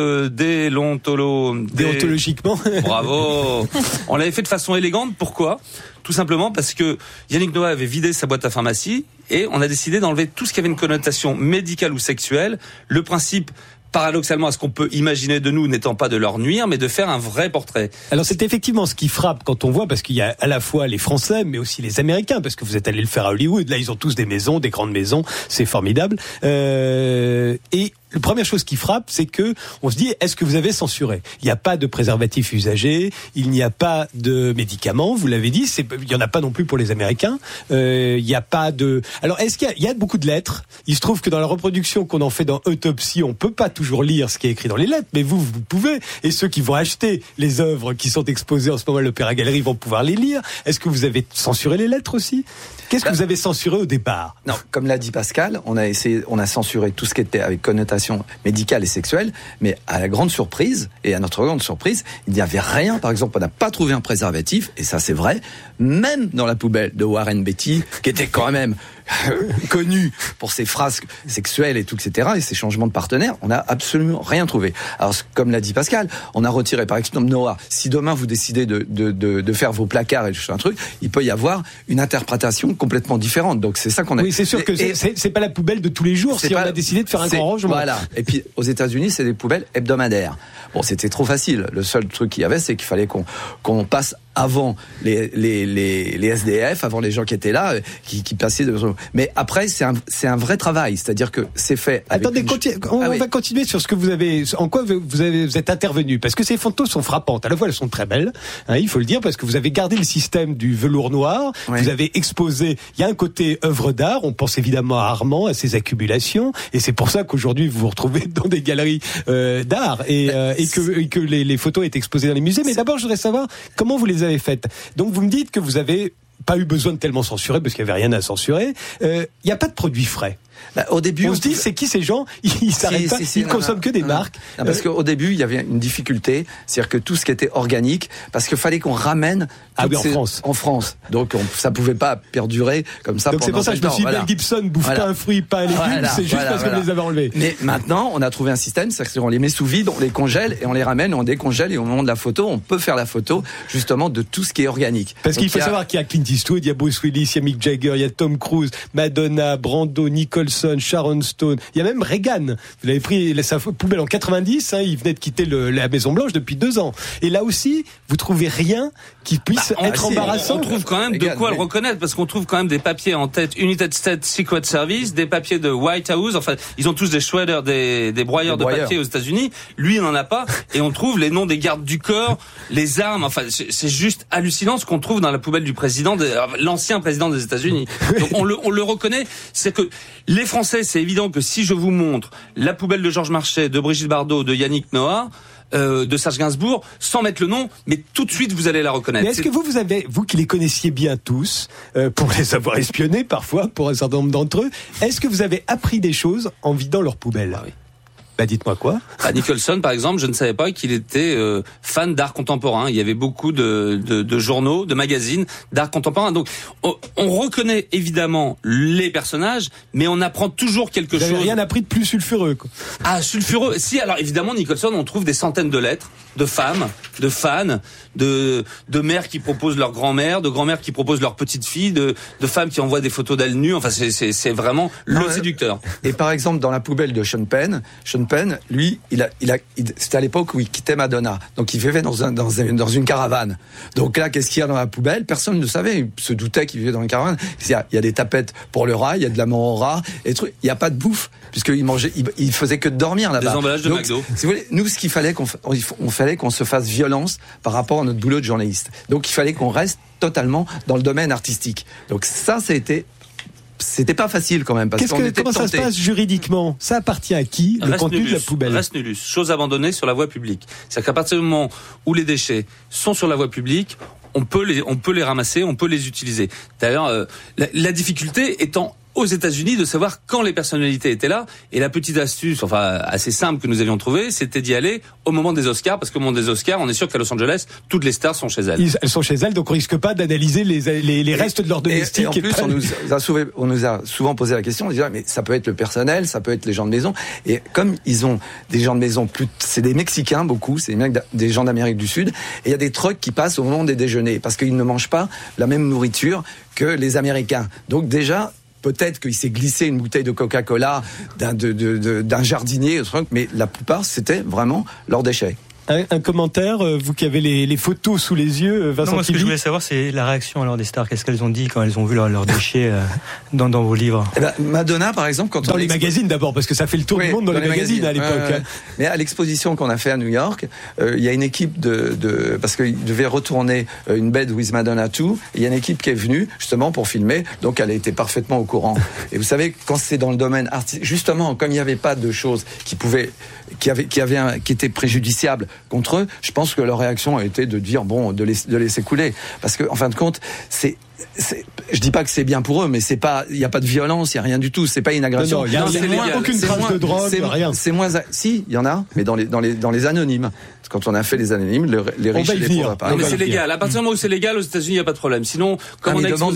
déontologiquement. Bravo. On l'avait fait de façon élégante. Pourquoi ? Tout simplement parce que Yannick Noah avait vidé sa boîte à pharmacie et on a décidé d'enlever tout ce qui avait une connotation médicale ou sexuelle. Le principe, paradoxalement à ce qu'on peut imaginer de nous n'étant pas de leur nuire, mais de faire un vrai portrait. Alors c'est effectivement ce qui frappe quand on voit, parce qu'il y a à la fois les Français, mais aussi les Américains, parce que vous êtes allé le faire à Hollywood, là ils ont tous des maisons, des grandes maisons, c'est formidable. Et la première chose qui frappe, c'est que on se dit, est-ce que vous avez censuré ? Il n'y a pas de préservatif usagé, il n'y a pas de médicaments, vous l'avez dit, il n'y en a pas non plus pour les Américains, il n'y a pas de... Alors, est-ce qu'il y a beaucoup de lettres ? Il se trouve que dans la reproduction qu'on en fait dans Autopsie, on peut pas toujours lire ce qui est écrit dans les lettres, mais vous pouvez, et ceux qui vont acheter les œuvres qui sont exposées en ce moment à l'Opéra Galerie vont pouvoir les lire. Est-ce que vous avez censuré les lettres aussi ? Qu'est-ce que vous avez censuré au départ ? Non, comme l'a dit Pascal, on a censuré tout ce qui était avec connotation médicale et sexuelle, mais à la grande surprise, et à notre grande surprise, il n'y avait rien. Par exemple, on n'a pas trouvé un préservatif, et ça c'est vrai, même dans la poubelle de Warren Beatty, qui était quand même connu pour ses phrases sexuelles et tout, etc., et ses changements de partenaire, on n'a absolument rien trouvé. Alors, comme l'a dit Pascal, on a retiré, par exemple, Noah. Si demain vous décidez de faire vos placards et un truc, il peut y avoir une interprétation complètement différente. Donc, c'est ça qu'on a... Oui, c'est sûr que c'est pas la poubelle de tous les jours si on a décidé de faire un grand rangement. Voilà. Et puis, aux États-Unis, c'est des poubelles hebdomadaires. Bon, c'était trop facile. Le seul truc qu'il y avait, c'est qu'il fallait qu'on passe avant les SDF, avant les gens qui étaient là, qui passaient de... Mais après, c'est un vrai travail, c'est-à-dire que c'est fait avec... Attendez, on va continuer sur ce que vous avez... En quoi vous êtes intervenu, parce que ces photos sont frappantes. À la fois, elles sont très belles, hein, il faut le dire, parce que vous avez gardé le système du velours noir, vous avez exposé... Il y a un côté œuvre d'art, on pense évidemment à Armand, à ses accumulations, et c'est pour ça qu'aujourd'hui, vous vous retrouvez dans des galeries d'art, et que les photos étaient exposées dans les musées. Mais d'abord, je voudrais savoir comment vous les avez faites. Donc vous me dites que vous avez pas eu besoin de tellement censurer parce qu'il n'y avait rien à censurer. Il n'y a pas de produits frais. Au début, on se dit, c'est qui ces gens ? Ils s'arrêtent pas, ils ne consomment que des marques. Non, parce qu'au début, il y avait une difficulté, c'est-à-dire que tout ce qui était organique, parce qu'il fallait qu'on ramène en France. Donc ça pouvait pas perdurer comme ça. Donc c'est pour ça que je me suis dit, Mel Gibson bouffe pas un fruit, pas un légume, c'est juste parce que vous les avez enlevés. Mais maintenant, on a trouvé un système, c'est-à-dire qu'on les met sous vide, on les congèle et on les ramène, on décongèle et au moment de la photo, on peut faire la photo justement de tout ce qui est organique. Parce qu'il faut savoir qu'il y a Clint Eastwood, il y a Bruce Willis, il y a Mick Jagger, il y a Tom Cruise, Madonna, Brando, Nicholson, Sharon Stone, il y a même Reagan. Vous l'avez pris sa poubelle en 90, il venait de quitter la Maison Blanche depuis 2 ans. Et là aussi, vous trouvez rien qui puisse être embarrassant. On trouve quand même de quoi le reconnaître, parce qu'on trouve quand même des papiers en tête United States Secret Service, des papiers de White House, enfin, ils ont tous des shredders, des broyeurs de papier aux États-Unis. Lui, il n'en a pas. Et on trouve les noms des gardes du corps, les armes, enfin, c'est juste hallucinant ce qu'on trouve dans la poubelle du président, l'ancien président des États-Unis. Donc, on le reconnaît. C'est que les Français, c'est évident que si je vous montre la poubelle de Georges Marchais, de Brigitte Bardot, de Yannick Noah, de Serge Gainsbourg, sans mettre le nom, mais tout de suite vous allez la reconnaître. Mais est-ce que vous qui les connaissiez bien tous, pour les avoir espionnés parfois, pour un certain nombre d'entre eux, est-ce que vous avez appris des choses en vidant leur poubelle ? Oui. Dites-moi quoi. Nicholson, par exemple, je ne savais pas qu'il était fan d'art contemporain. Il y avait beaucoup de journaux, de magazines d'art contemporain. Donc, on reconnaît évidemment les personnages, mais on apprend toujours quelque chose. Vous n'avez rien appris de plus sulfureux, quoi. Ah, sulfureux. Si, alors évidemment, Nicholson, on trouve des centaines de lettres de femmes, de fans, de mères qui proposent leur grand-mère, de grand-mères qui proposent leur petite-fille, de femmes qui envoient des photos d'elles nues. Enfin, c'est vraiment le séducteur. Et par exemple, dans la poubelle de Sean Penn, lui, c'était à l'époque où il quittait Madonna. Donc, il vivait dans une caravane. Donc là, qu'est-ce qu'il y a dans la poubelle ? Personne ne savait. Il se doutait qu'il vivait dans une caravane. Il y a des tapettes pour le rat, il y a de la mort au rat, et trucs. Il n'y a pas de bouffe, puisqu'il mangeait, il faisait que de dormir là-bas. Des emballages de donc, McDo. Si vous voulez, nous, ce qu'il fallait fallait qu'on se fasse violence par rapport à notre boulot de journaliste. Donc, il fallait qu'on reste totalement dans le domaine artistique. Donc, ça a été c'était pas facile quand même parce qu'on était comment ça se tentés. passe juridiquement? Ça appartient à qui? Le contenu de la poubelle. Reste nullus, chose abandonnée sur la voie publique. C'est-à-dire qu'à partir du moment où les déchets sont sur la voie publique, on peut les ramasser, on peut les utiliser. D'ailleurs, la difficulté étant aux États-Unis de savoir quand les personnalités étaient là. Et la petite astuce, enfin assez simple que nous avions trouvée, c'était d'y aller au moment des Oscars, parce qu'au moment des Oscars, on est sûr qu'à Los Angeles, toutes les stars sont chez elles. Elles sont chez elles, donc on risque pas d'analyser les restes de leurs domestiques. Et en plus, on nous a souvent posé la question, on disait, mais ça peut être le personnel, ça peut être les gens de maison. Et comme ils ont des gens de maison, c'est des Mexicains beaucoup, c'est des gens d'Amérique du Sud, et il y a des trucks qui passent au moment des déjeuners, parce qu'ils ne mangent pas la même nourriture que les Américains. Donc déjà, peut-être qu'il s'est glissé une bouteille de Coca-Cola d'un jardinier, mais la plupart, c'était vraiment leurs déchets. Un commentaire, vous qui avez les photos sous les yeux, Vincent. Non, moi, ce que je voulais savoir, c'est la réaction alors des stars. Qu'est-ce qu'elles ont dit quand elles ont vu leurs déchets dans vos livres? Madonna, par exemple, quand dans les magazines d'abord, parce que ça fait le tour du monde dans les magazines à l'époque. Mais à l'exposition qu'on a fait à New York, il y a une équipe parce qu'ils devaient retourner une Bed with Madonna 2. Il y a une équipe qui est venue justement pour filmer, donc elle était parfaitement au courant. Et vous savez, quand c'est dans le domaine artistique, justement, comme il n'y avait pas de choses qui étaient préjudiciables contre eux, je pense que leur réaction a été de dire de laisser couler, parce que en fin de compte, je dis pas que c'est bien pour eux, mais il y a pas de violence, il y a rien du tout, c'est pas une agression. Il y a aucune trace de drogue, rien. C'est moins, si, il y en a, mais dans les anonymes. Quand on a fait les anonymes, les riches et les pauvres. Non, mais c'est légal. À partir du moment où c'est légal, aux États-Unis, il n'y a pas de problème. Sinon, quand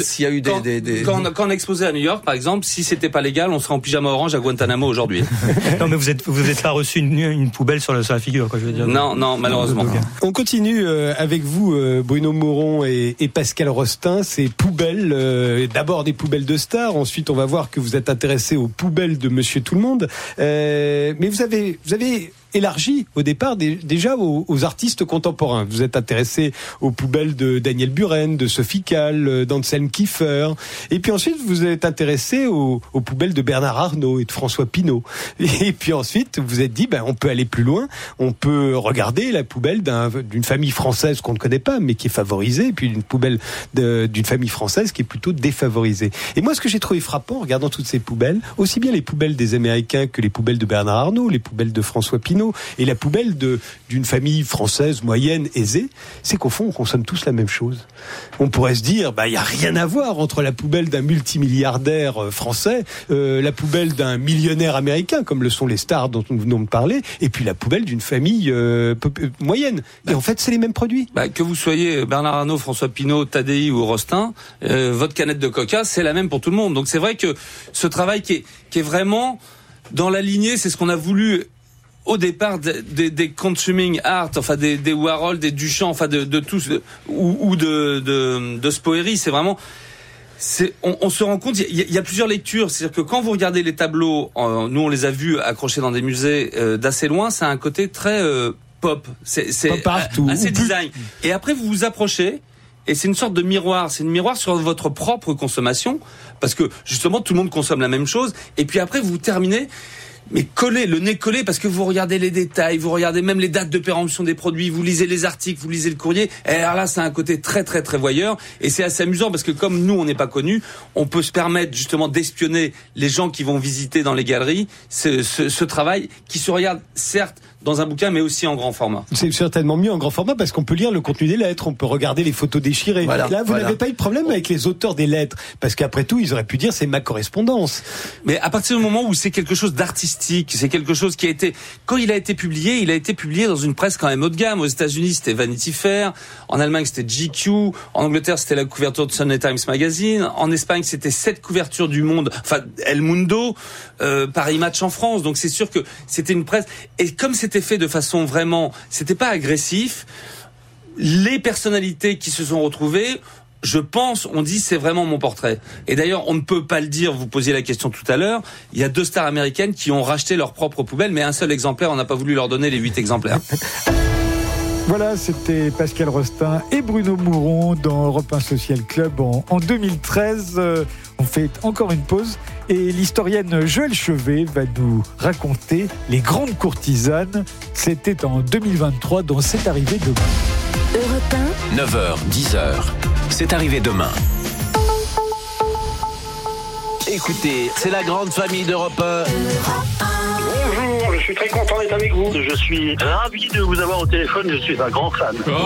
on a exposé à New York, par exemple, si c'était pas légal, on serait en pyjama orange à Guantanamo aujourd'hui. Non, mais vous êtes pas reçu une poubelle sur la figure, quoi, je veux dire. Non, malheureusement. On continue avec vous, Bruno Mouron et Pascal Rostin. Ces poubelles, d'abord des poubelles de stars. Ensuite, on va voir que vous êtes intéressé aux poubelles de Monsieur Tout-le-Monde. Mais vous avez élargi au départ déjà aux artistes contemporains. Vous êtes intéressé aux poubelles de Daniel Buren, de Sophie Calle, d'Anselm Kiefer. Et puis ensuite, vous êtes intéressé aux poubelles de Bernard Arnault et de François Pinault. Et puis ensuite, vous vous êtes dit, on peut aller plus loin. On peut regarder la poubelle d'une famille française qu'on ne connaît pas, mais qui est favorisée, et puis une poubelle d'une famille française qui est plutôt défavorisée. Et moi, ce que j'ai trouvé frappant en regardant toutes ces poubelles, aussi bien les poubelles des Américains que les poubelles de Bernard Arnault, les poubelles de François Pinault, et la poubelle d'une famille française moyenne aisée, c'est qu'au fond on consomme tous la même chose. On pourrait se dire il y a rien à voir entre la poubelle d'un multimilliardaire français, la poubelle d'un millionnaire américain comme le sont les stars dont nous venons de parler, et puis la poubelle d'une famille moyenne. Et en fait c'est les mêmes produits. Que vous soyez Bernard Arnault, François Pinault, Tadei ou Rostin, votre canette de Coca c'est la même pour tout le monde. Donc c'est vrai que ce travail qui est vraiment dans la lignée, c'est ce qu'on a voulu au départ des consuming art, enfin des Warhol, des Duchamp, enfin de tous, ou de Spoeri, c'est vraiment, on se rend compte, il y a plusieurs lectures, c'est-à-dire que quand vous regardez les tableaux, nous on les a vus accrochés dans des musées d'assez loin, ça a un côté très pop, c'est pop partout, assez design. Et après vous vous approchez, et c'est une sorte de miroir, c'est une miroir sur votre propre consommation, parce que justement tout le monde consomme la même chose, et puis après vous terminez, mais collé, le nez collé, parce que vous regardez les détails, vous regardez même les dates de péremption des produits, vous lisez les articles, vous lisez le courrier, et alors là, c'est un côté très très très voyeur, et c'est assez amusant, parce que comme nous, on n'est pas connus, on peut se permettre justement d'espionner les gens qui vont visiter dans les galeries, ce travail qui se regarde, certes, dans un bouquin, mais aussi en grand format. C'est certainement mieux en grand format parce qu'on peut lire le contenu des lettres, on peut regarder les photos déchirées. Là, vous n'avez pas eu de problème avec les auteurs des lettres, parce qu'après tout, ils auraient pu dire c'est ma correspondance. Mais à partir du moment où c'est quelque chose d'artistique, c'est quelque chose qui a été, quand il a été publié dans une presse quand même haut de gamme. Aux États-Unis, c'était Vanity Fair, en Allemagne, c'était GQ, en Angleterre, c'était la couverture de Sunday Times Magazine, en Espagne, c'était cette couverture du Monde, enfin El Mundo, Paris Match en France. Donc c'est sûr que c'était une presse, et comme c'était fait de façon vraiment, c'était pas agressif, les personnalités qui se sont retrouvées, je pense, on dit c'est vraiment mon portrait. Et d'ailleurs, on ne peut pas le dire, vous posiez la question tout à l'heure, il y a 2 stars américaines qui ont racheté leur propre poubelle, mais un seul exemplaire, on n'a pas voulu leur donner les 8 exemplaires. Voilà, c'était Pascal Rostin et Bruno Mouron dans Europe 1 Social Club en 2013. On fait encore une pause et l'historienne Joëlle Chevet va nous raconter les grandes courtisanes. C'était en 2023 dans C'est arrivé demain. Europe 1, 9h, 10h. C'est arrivé demain. écoutez, c'est la grande famille d'Europe 1. Bonjour, je suis très content d'être avec vous. Je suis ravi de vous avoir au téléphone, je suis un grand fan. Je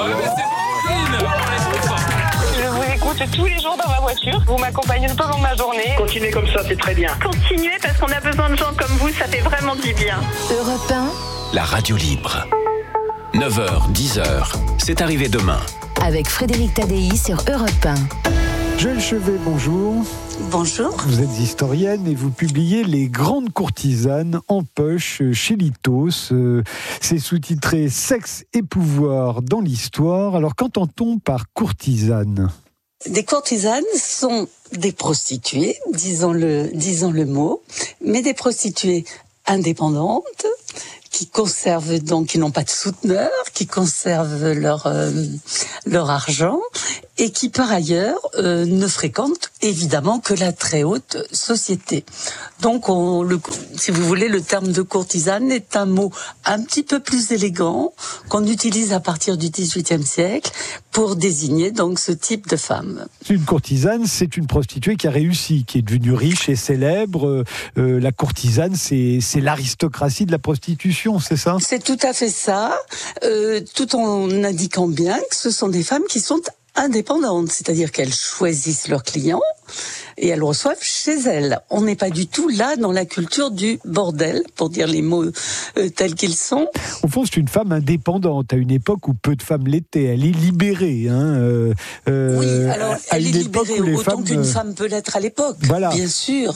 vous écoute tous les jours dans ma voiture. Vous m'accompagnez tout au long de ma journée. Continuez comme ça, c'est très bien. Continuez parce qu'on a besoin de gens comme vous, ça fait vraiment du bien. Europe 1, La radio libre. 9h, 10h, c'est arrivé demain. avec Frédéric Tadei sur Europe 1. Joël Chevet, bonjour. Bonjour. Vous êtes historienne et vous publiez Les grandes courtisanes en poche chez Litos. C'est sous-titré Sexe et pouvoir dans l'histoire. Alors qu'entend-on par courtisane ? Des courtisanes sont des prostituées, disons le mot, mais des prostituées indépendantes, qui conservent donc, qui n'ont pas de souteneur, qui conservent leur argent et qui par ailleurs ne fréquentent évidemment que la très haute société. Donc si vous voulez, le terme de courtisane est un mot un petit peu plus élégant qu'on utilise à partir du XVIIIe siècle pour désigner donc ce type de femme. Une courtisane, c'est une prostituée qui a réussi, qui est devenue riche et célèbre. La courtisane, c'est l'aristocratie de la prostitution, c'est ça ? C'est tout à fait ça, tout en indiquant bien que ce sont des femmes qui sont indépendantes, c'est-à-dire qu'elles choisissent leurs clients et elles reçoivent chez elles. On n'est pas du tout là dans la culture du bordel, pour dire les mots tels qu'ils sont. Au fond, c'est une femme indépendante, à une époque où peu de femmes l'étaient. Elle est libérée. Oui, alors elle est libérée autant qu'une femme peut l'être à l'époque, voilà. Bien sûr.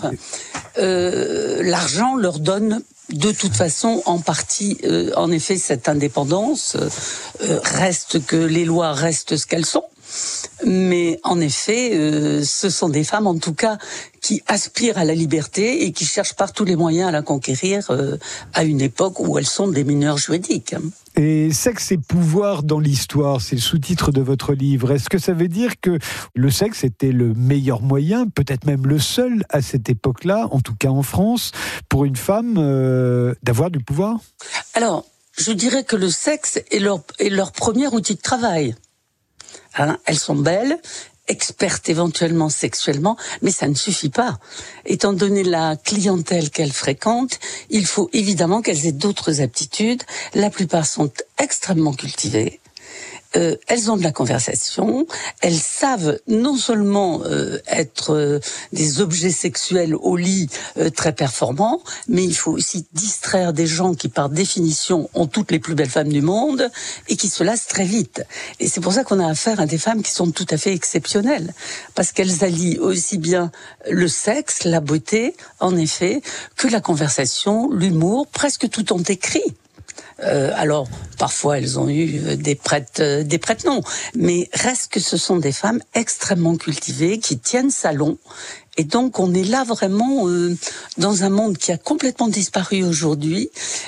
L'argent leur donne de toute façon, en partie, en effet, cette indépendance reste que les lois restent ce qu'elles sont. Mais en effet, ce sont des femmes, en tout cas, qui aspirent à la liberté et qui cherchent par tous les moyens à la conquérir à une époque où elles sont des mineures juridiques. Et sexe et pouvoir dans l'histoire, c'est le sous-titre de votre livre. Est-ce que ça veut dire que le sexe était le meilleur moyen, peut-être même le seul à cette époque-là, en tout cas en France, pour une femme d'avoir du pouvoir ? Alors, je dirais que le sexe est leur premier outil de travail. Elles sont belles, expertes éventuellement sexuellement, mais ça ne suffit pas. Étant donné la clientèle qu'elles fréquentent, il faut évidemment qu'elles aient d'autres aptitudes. La plupart sont extrêmement cultivées. Elles ont de la conversation, elles savent non seulement être des objets sexuels au lit très performants, mais il faut aussi distraire des gens qui par définition ont toutes les plus belles femmes du monde et qui se lassent très vite. Et c'est pour ça qu'on a affaire à des femmes qui sont tout à fait exceptionnelles, parce qu'elles allient aussi bien le sexe, la beauté, en effet, que la conversation, l'humour, presque tout ont écrit. Alors, parfois, elles ont eu des prête-noms, mais reste que ce sont des femmes extrêmement cultivées, qui tiennent salon. Et donc, on est là vraiment dans un monde qui a complètement disparu aujourd'hui,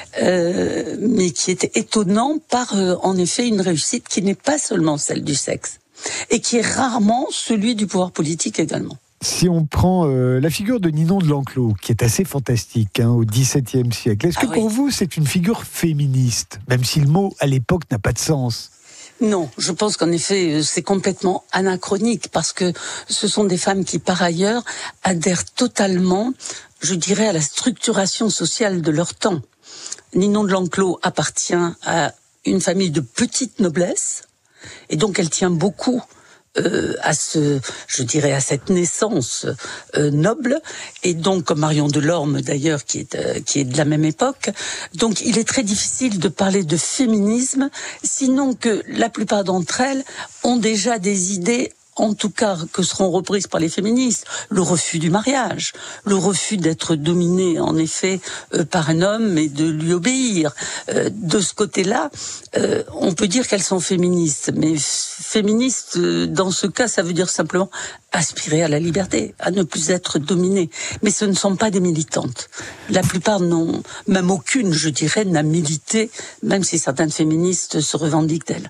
mais qui est étonnant par, en effet, une réussite qui n'est pas seulement celle du sexe, et qui est rarement celui du pouvoir politique également. Si on prend la figure de Ninon de L'Enclos, qui est assez fantastique au XVIIe siècle, est-ce que pour vous c'est une figure féministe, même si le mot à l'époque n'a pas de sens ? Non, je pense qu'en effet c'est complètement anachronique, parce que ce sont des femmes qui par ailleurs adhèrent totalement, je dirais, à la structuration sociale de leur temps. Ninon de L'Enclos appartient à une famille de petite noblesse, et donc elle tient beaucoup à cette naissance noble, et donc comme Marion Delorme d'ailleurs qui est de la même époque. Donc il est très difficile de parler de féminisme, sinon que la plupart d'entre elles ont déjà des idées, en tout cas que seront reprises par les féministes, le refus du mariage, le refus d'être dominé en effet par un homme et de lui obéir. De ce côté-là, on peut dire qu'elles sont féministes, mais féministes dans ce cas, ça veut dire simplement aspirer à la liberté, à ne plus être dominées. Mais ce ne sont pas des militantes. La plupart n'ont, même aucune, je dirais, n'a milité, même si certaines féministes se revendiquent d'elles.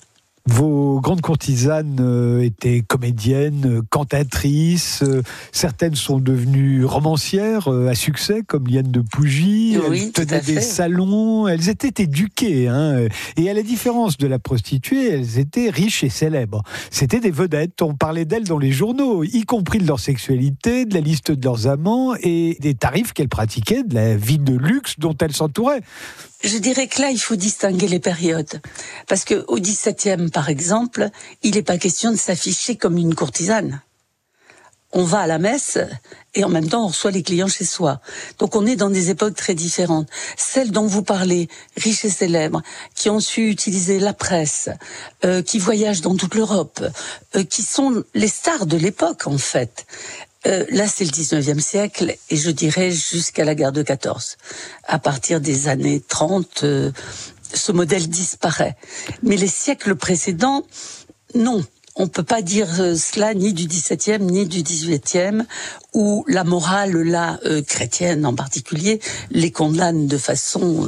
Vos grandes courtisanes étaient comédiennes, cantatrices. Certaines sont devenues romancières à succès, comme Liane de Pougy. Oui, elles tenaient des salons. Elles étaient éduquées. Et à la différence de la prostituée, elles étaient riches et célèbres. C'était des vedettes. On parlait d'elles dans les journaux, y compris de leur sexualité, de la liste de leurs amants et des tarifs qu'elles pratiquaient, de la vie de luxe dont elles s'entouraient. Je dirais que là, il faut distinguer les périodes. Parce qu'au XVIIe, par exemple, il n'est pas question de s'afficher comme une courtisane. On va à la messe et en même temps, on reçoit les clients chez soi. Donc, on est dans des époques très différentes. Celles dont vous parlez, riches et célèbres, qui ont su utiliser la presse, qui voyagent dans toute l'Europe, qui sont les stars de l'époque, en fait. Là, c'est le 19e siècle, et je dirais jusqu'à la guerre de 14. À partir des années 30, ce modèle disparaît. Mais les siècles précédents, non. On peut pas dire cela ni du XVIIe ni du XVIIIe, où la morale, là, chrétienne en particulier, les condamne de façon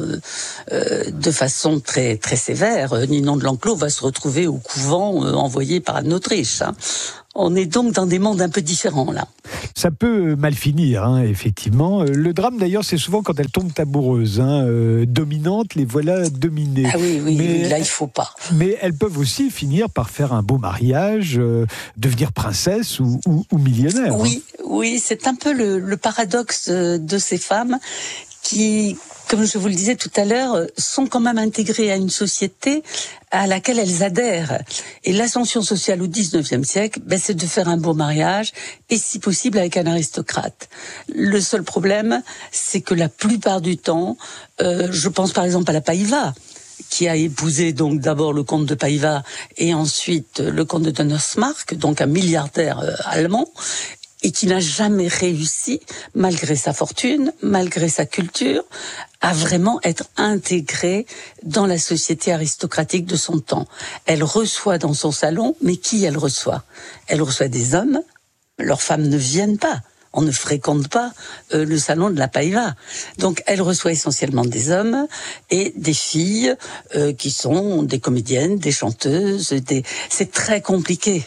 très très sévère. Ninon de L'Enclos va se retrouver au couvent envoyé par Anne d'Autriche. On est donc dans des mondes un peu différents, là. Ça peut mal finir, effectivement. Le drame, d'ailleurs, c'est souvent quand elles tombent amoureuses. Dominantes, les voilà dominées. Ah oui, mais là, il faut pas. Mais elles peuvent aussi finir par faire un beau mariage, devenir princesse ou millionnaire. Oui, c'est un peu le paradoxe de ces femmes qui, comme je vous le disais tout à l'heure, sont quand même intégrées à une société à laquelle elles adhèrent. Et l'ascension sociale au XIXe siècle, c'est de faire un beau mariage, et si possible avec un aristocrate. Le seul problème, c'est que la plupart du temps, je pense par exemple à la Paiva, qui a épousé donc d'abord le comte de Paiva et ensuite le comte de Donnersmarck, donc un milliardaire allemand, et qui n'a jamais réussi, malgré sa fortune, malgré sa culture, à vraiment être intégrée dans la société aristocratique de son temps. Elle reçoit dans son salon, mais qui elle reçoit ? Elle reçoit des hommes, leurs femmes ne viennent pas. On ne fréquente pas le salon de la Paiva. Donc elle reçoit essentiellement des hommes et des filles qui sont des comédiennes, des chanteuses. C'est très compliqué.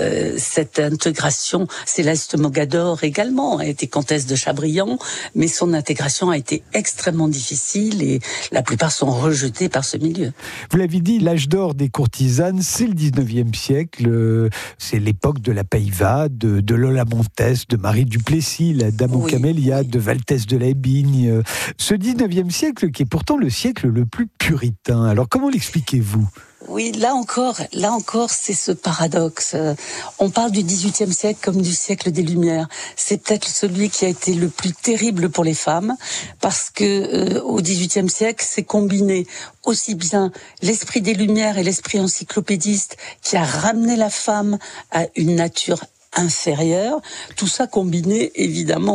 Cette intégration, Céleste Mogador également a été comtesse de Chabriand, mais son intégration a été extrêmement difficile et la plupart sont rejetés par ce milieu. Vous l'avez dit, l'âge d'or des courtisanes, c'est le 19e siècle, c'est l'époque de la Paiva, de Lola Montès, de Marie Duplessis, la dame aux camélias, de Valtès de la Bigne. Ce 19e siècle qui est pourtant le siècle le plus puritain. Alors comment l'expliquez-vous ? Oui, là encore, c'est ce paradoxe. On parle du XVIIIe siècle comme du siècle des Lumières. C'est peut-être celui qui a été le plus terrible pour les femmes, parce que au XVIIIe siècle, c'est combiné aussi bien l'esprit des Lumières et l'esprit encyclopédiste qui a ramené la femme à une nature inférieure, tout ça combiné évidemment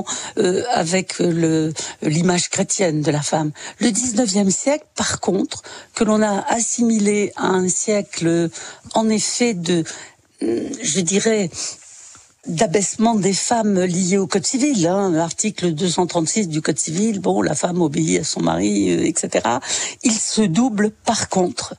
avec l'image chrétienne de la femme. Le 19e siècle, par contre, que l'on a assimilé à un siècle en effet je dirais, d'abaissement des femmes liées au Code civil, article 236 du Code civil, la femme obéit à son mari, etc. Il se double par contre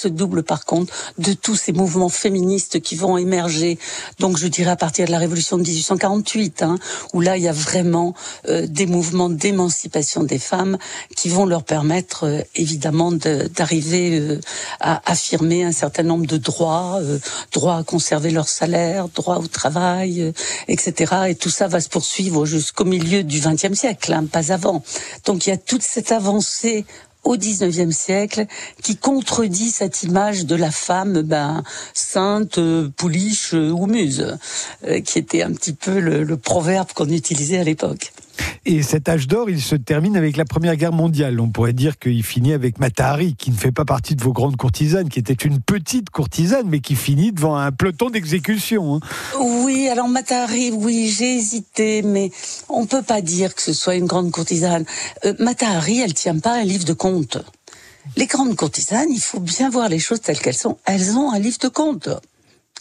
de tous ces mouvements féministes qui vont émerger, donc je dirais à partir de la Révolution de 1848, où là il y a vraiment des mouvements d'émancipation des femmes qui vont leur permettre évidemment d'arriver à affirmer un certain nombre de droits, droit à conserver leur salaire, droit au travail, etc. Et tout ça va se poursuivre jusqu'au milieu du XXe siècle, pas avant. Donc il y a toute cette avancée au XIXe siècle, qui contredit cette image de la femme, sainte, pouliche ou muse, qui était un petit peu le proverbe qu'on utilisait à l'époque. Et cet âge d'or, il se termine avec la Première Guerre mondiale. On pourrait dire qu'il finit avec Mata Hari, qui ne fait pas partie de vos grandes courtisanes, qui était une petite courtisane, mais qui finit devant un peloton d'exécution. Oui, alors Mata Hari, j'ai hésité, mais on peut pas dire que ce soit une grande courtisane. Mata Hari, elle tient pas un livre de contes. Les grandes courtisanes, il faut bien voir les choses telles qu'elles sont. Elles ont un livre de contes.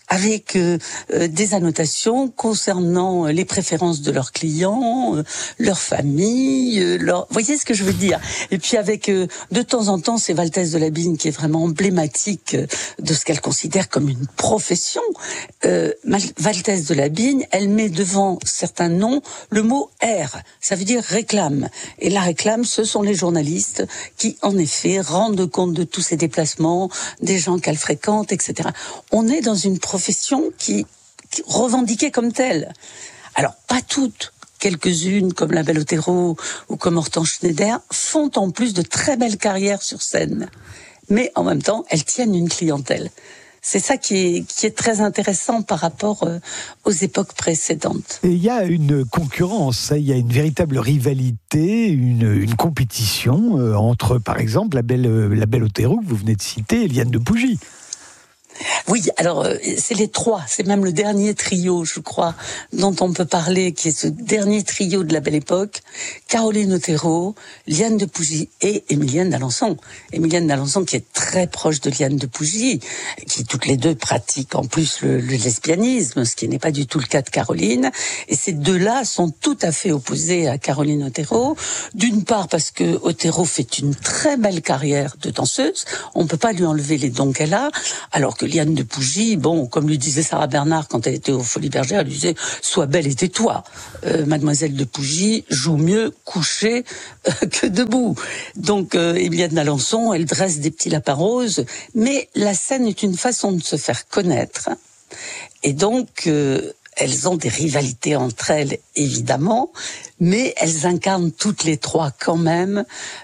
avec des annotations concernant les préférences de leurs clients, leur famille, vous voyez ce que je veux dire. Et puis avec de temps en temps, c'est Valtès de Labigne qui est vraiment emblématique de ce qu'elle considère comme une profession. Valtès de Labigne, elle met devant certains noms le mot R, ça veut dire réclame. Et la réclame, ce sont les journalistes qui, en effet, rendent compte de tous ces déplacements, des gens qu'elle fréquente, etc. On est dans une profession qui revendiquée comme telle. Alors, pas toutes. Quelques-unes, comme la Belle Otero ou comme Hortense Schneider, font en plus de très belles carrières sur scène. Mais en même temps, elles tiennent une clientèle. C'est ça qui est très intéressant par rapport aux époques précédentes. Et il y a une concurrence, il y a une véritable rivalité, une compétition entre, par exemple, la Belle Otero que vous venez de citer et Liane de Pougy. Oui, alors c'est les trois, c'est même le dernier trio, je crois, dont on peut parler, qui est ce dernier trio de la Belle Époque, Caroline Otero, Liane de Pougy et Émilienne d'Alençon. Émilienne d'Alençon qui est très proche de Liane de Pougy, qui toutes les deux pratiquent en plus le lesbianisme, ce qui n'est pas du tout le cas de Caroline. Et ces deux-là sont tout à fait opposés à Caroline Otero. D'une part parce que Otero fait une très belle carrière de danseuse, on ne peut pas lui enlever les dons qu'elle a, alors que Liane de Pougy, bon, comme lui disait Sarah Bernard quand elle était aux Folies Bergères, elle lui disait « Sois belle et tais-toi ». Mademoiselle de Pougy joue mieux couchée que debout. Donc, Émilienne d'Alençon, elle dresse des petits lapins roses, mais la scène est une façon de se faire connaître. Et donc, elles ont des rivalités entre elles, évidemment, mais elles incarnent toutes les trois quand même,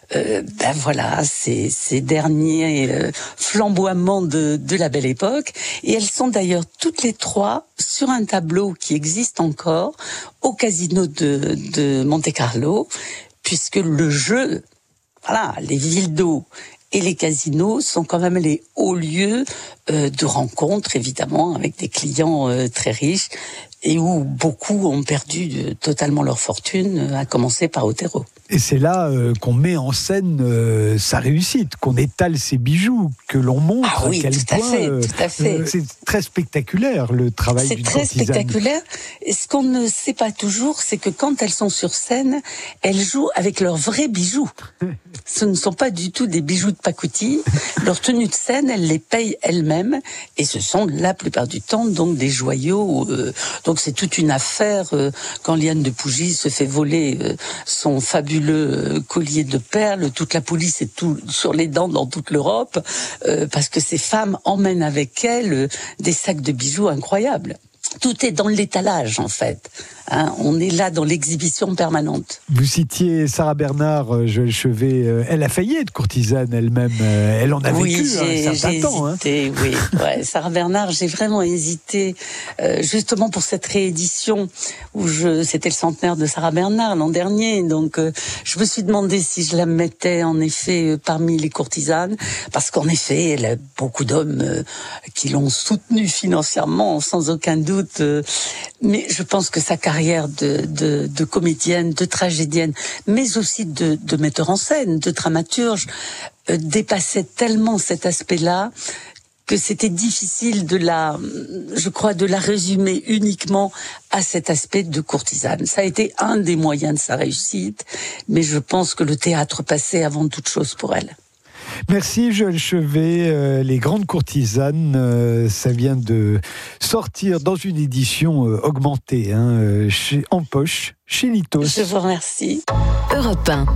ces derniers flamboiements de la Belle Époque. Et elles sont d'ailleurs toutes les trois sur un tableau qui existe encore au Casino de Monte-Carlo, puisque le jeu, les villes d'eau et les casinos sont quand même les hauts lieux de rencontres, évidemment, avec des clients très riches et où beaucoup ont perdu totalement leur fortune, à commencer par Otero. Et c'est là qu'on met en scène sa réussite, qu'on étale ses bijoux, que l'on montre à quel point tout à fait. C'est très spectaculaire le travail d'une courtisane. C'est très spectaculaire. Et ce qu'on ne sait pas toujours, c'est que quand elles sont sur scène, elles jouent avec leurs vrais bijoux. Ce ne sont pas du tout des bijoux de pacotille. Leur tenue de scène, elles les payent elles-mêmes, et ce sont la plupart du temps donc des joyaux. Donc c'est toute une affaire quand Liane de Pougy se fait voler son fabuleux collier de perles, toute la police est tout sur les dents dans toute l'Europe, parce que ces femmes emmènent avec elles des sacs de bijoux incroyables. Tout est dans l'étalage, en fait. On est là dans l'exhibition permanente. Vous citiez Sarah Bernard, Joël Chevet, elle a failli être courtisane elle-même. Elle en a vécu un certain temps. Hésité, oui. Ouais, Sarah Bernard, j'ai vraiment hésité, justement pour cette réédition où c'était le centenaire de Sarah Bernard l'an dernier. Donc, je me suis demandé si je la mettais en effet parmi les courtisanes, parce qu'en effet, elle a beaucoup d'hommes qui l'ont soutenue financièrement, sans aucun doute. Mais je pense que sa carrière de comédienne, de tragédienne, mais aussi de metteur en scène, de dramaturge, dépassait tellement cet aspect-là que c'était difficile de la résumer uniquement à cet aspect de courtisane. Ça a été un des moyens de sa réussite, mais je pense que le théâtre passait avant toute chose pour elle. Merci Joël Chevet. Les grandes courtisanes, ça vient de sortir dans une édition augmentée, en poche, chez Litos. Je vous remercie. Europe 1.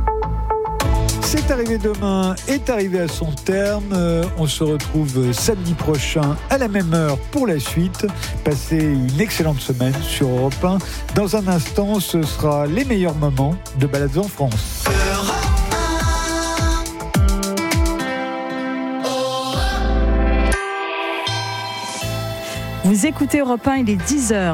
C'est arrivé demain, est arrivé à son terme. On se retrouve samedi prochain à la même heure pour la suite. Passez une excellente semaine sur Europe 1. Dans un instant, ce sera les meilleurs moments de Balades en France. Vous écoutez Europe 1, il est 10h.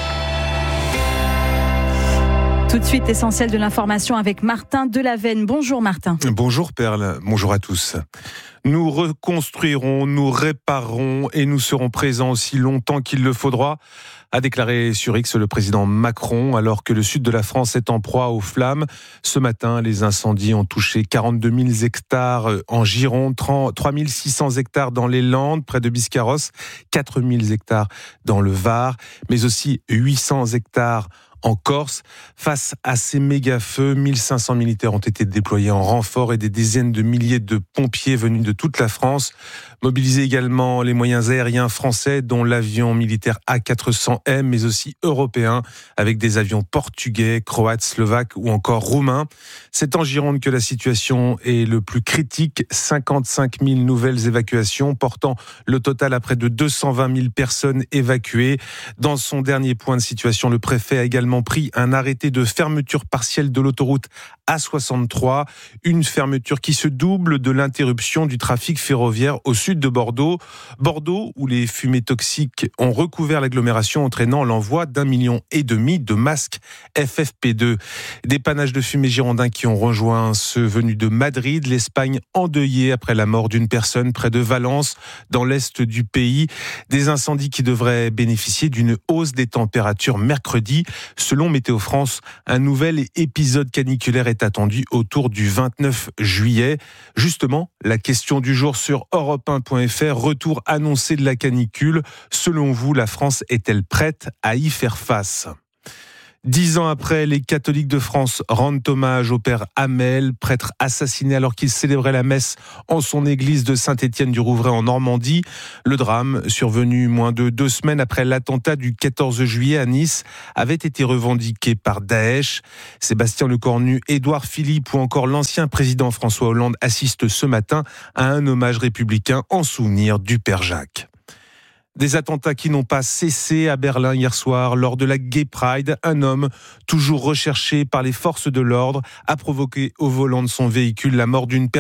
Tout de suite, essentiel de l'information avec Martin Delavenne. Bonjour Martin. Bonjour Perle, bonjour à tous. Nous reconstruirons, nous réparerons et nous serons présents aussi longtemps qu'il le faudra, a déclaré sur X le président Macron, alors que le sud de la France est en proie aux flammes. Ce matin, les incendies ont touché 42 000 hectares en Gironde, 3 600 hectares dans les Landes, près de Biscarrosse, 4 000 hectares dans le Var, mais aussi 800 hectares en Corse. Face à ces méga-feux, 1500 militaires ont été déployés en renfort et des dizaines de milliers de pompiers venus de toute la France. Mobiliser également les moyens aériens français, dont l'avion militaire A400M, mais aussi européens, avec des avions portugais, croates, slovaques ou encore roumains. C'est en Gironde que la situation est le plus critique. 55 000 nouvelles évacuations, portant le total à près de 220 000 personnes évacuées. Dans son dernier point de situation, le préfet a également pris un arrêté de fermeture partielle de l'autoroute A63, une fermeture qui se double de l'interruption du trafic ferroviaire au sud de Bordeaux. Bordeaux, où les fumées toxiques ont recouvert l'agglomération, entraînant l'envoi d'1,5 million de masques FFP2. Des panaches de fumée girondins qui ont rejoint ceux venus de Madrid, l'Espagne endeuillée après la mort d'une personne près de Valence, dans l'est du pays. Des incendies qui devraient bénéficier d'une hausse des températures mercredi. Selon Météo France, un nouvel épisode caniculaire est attendu autour du 29 juillet. Justement, la question du jour sur Europe1.fr, retour annoncé de la canicule. Selon vous, la France est-elle prête à y faire face ? 10 ans après, les catholiques de France rendent hommage au père Hamel, prêtre assassiné alors qu'il célébrait la messe en son église de Saint-Étienne-du-Rouvray en Normandie. Le drame, survenu moins de 2 semaines après l'attentat du 14 juillet à Nice, avait été revendiqué par Daesh. Sébastien Lecornu, Édouard Philippe ou encore l'ancien président François Hollande assistent ce matin à un hommage républicain en souvenir du père Jacques. Des attentats qui n'ont pas cessé à Berlin hier soir. Lors de la Gay Pride, un homme, toujours recherché par les forces de l'ordre, a provoqué au volant de son véhicule la mort d'une personne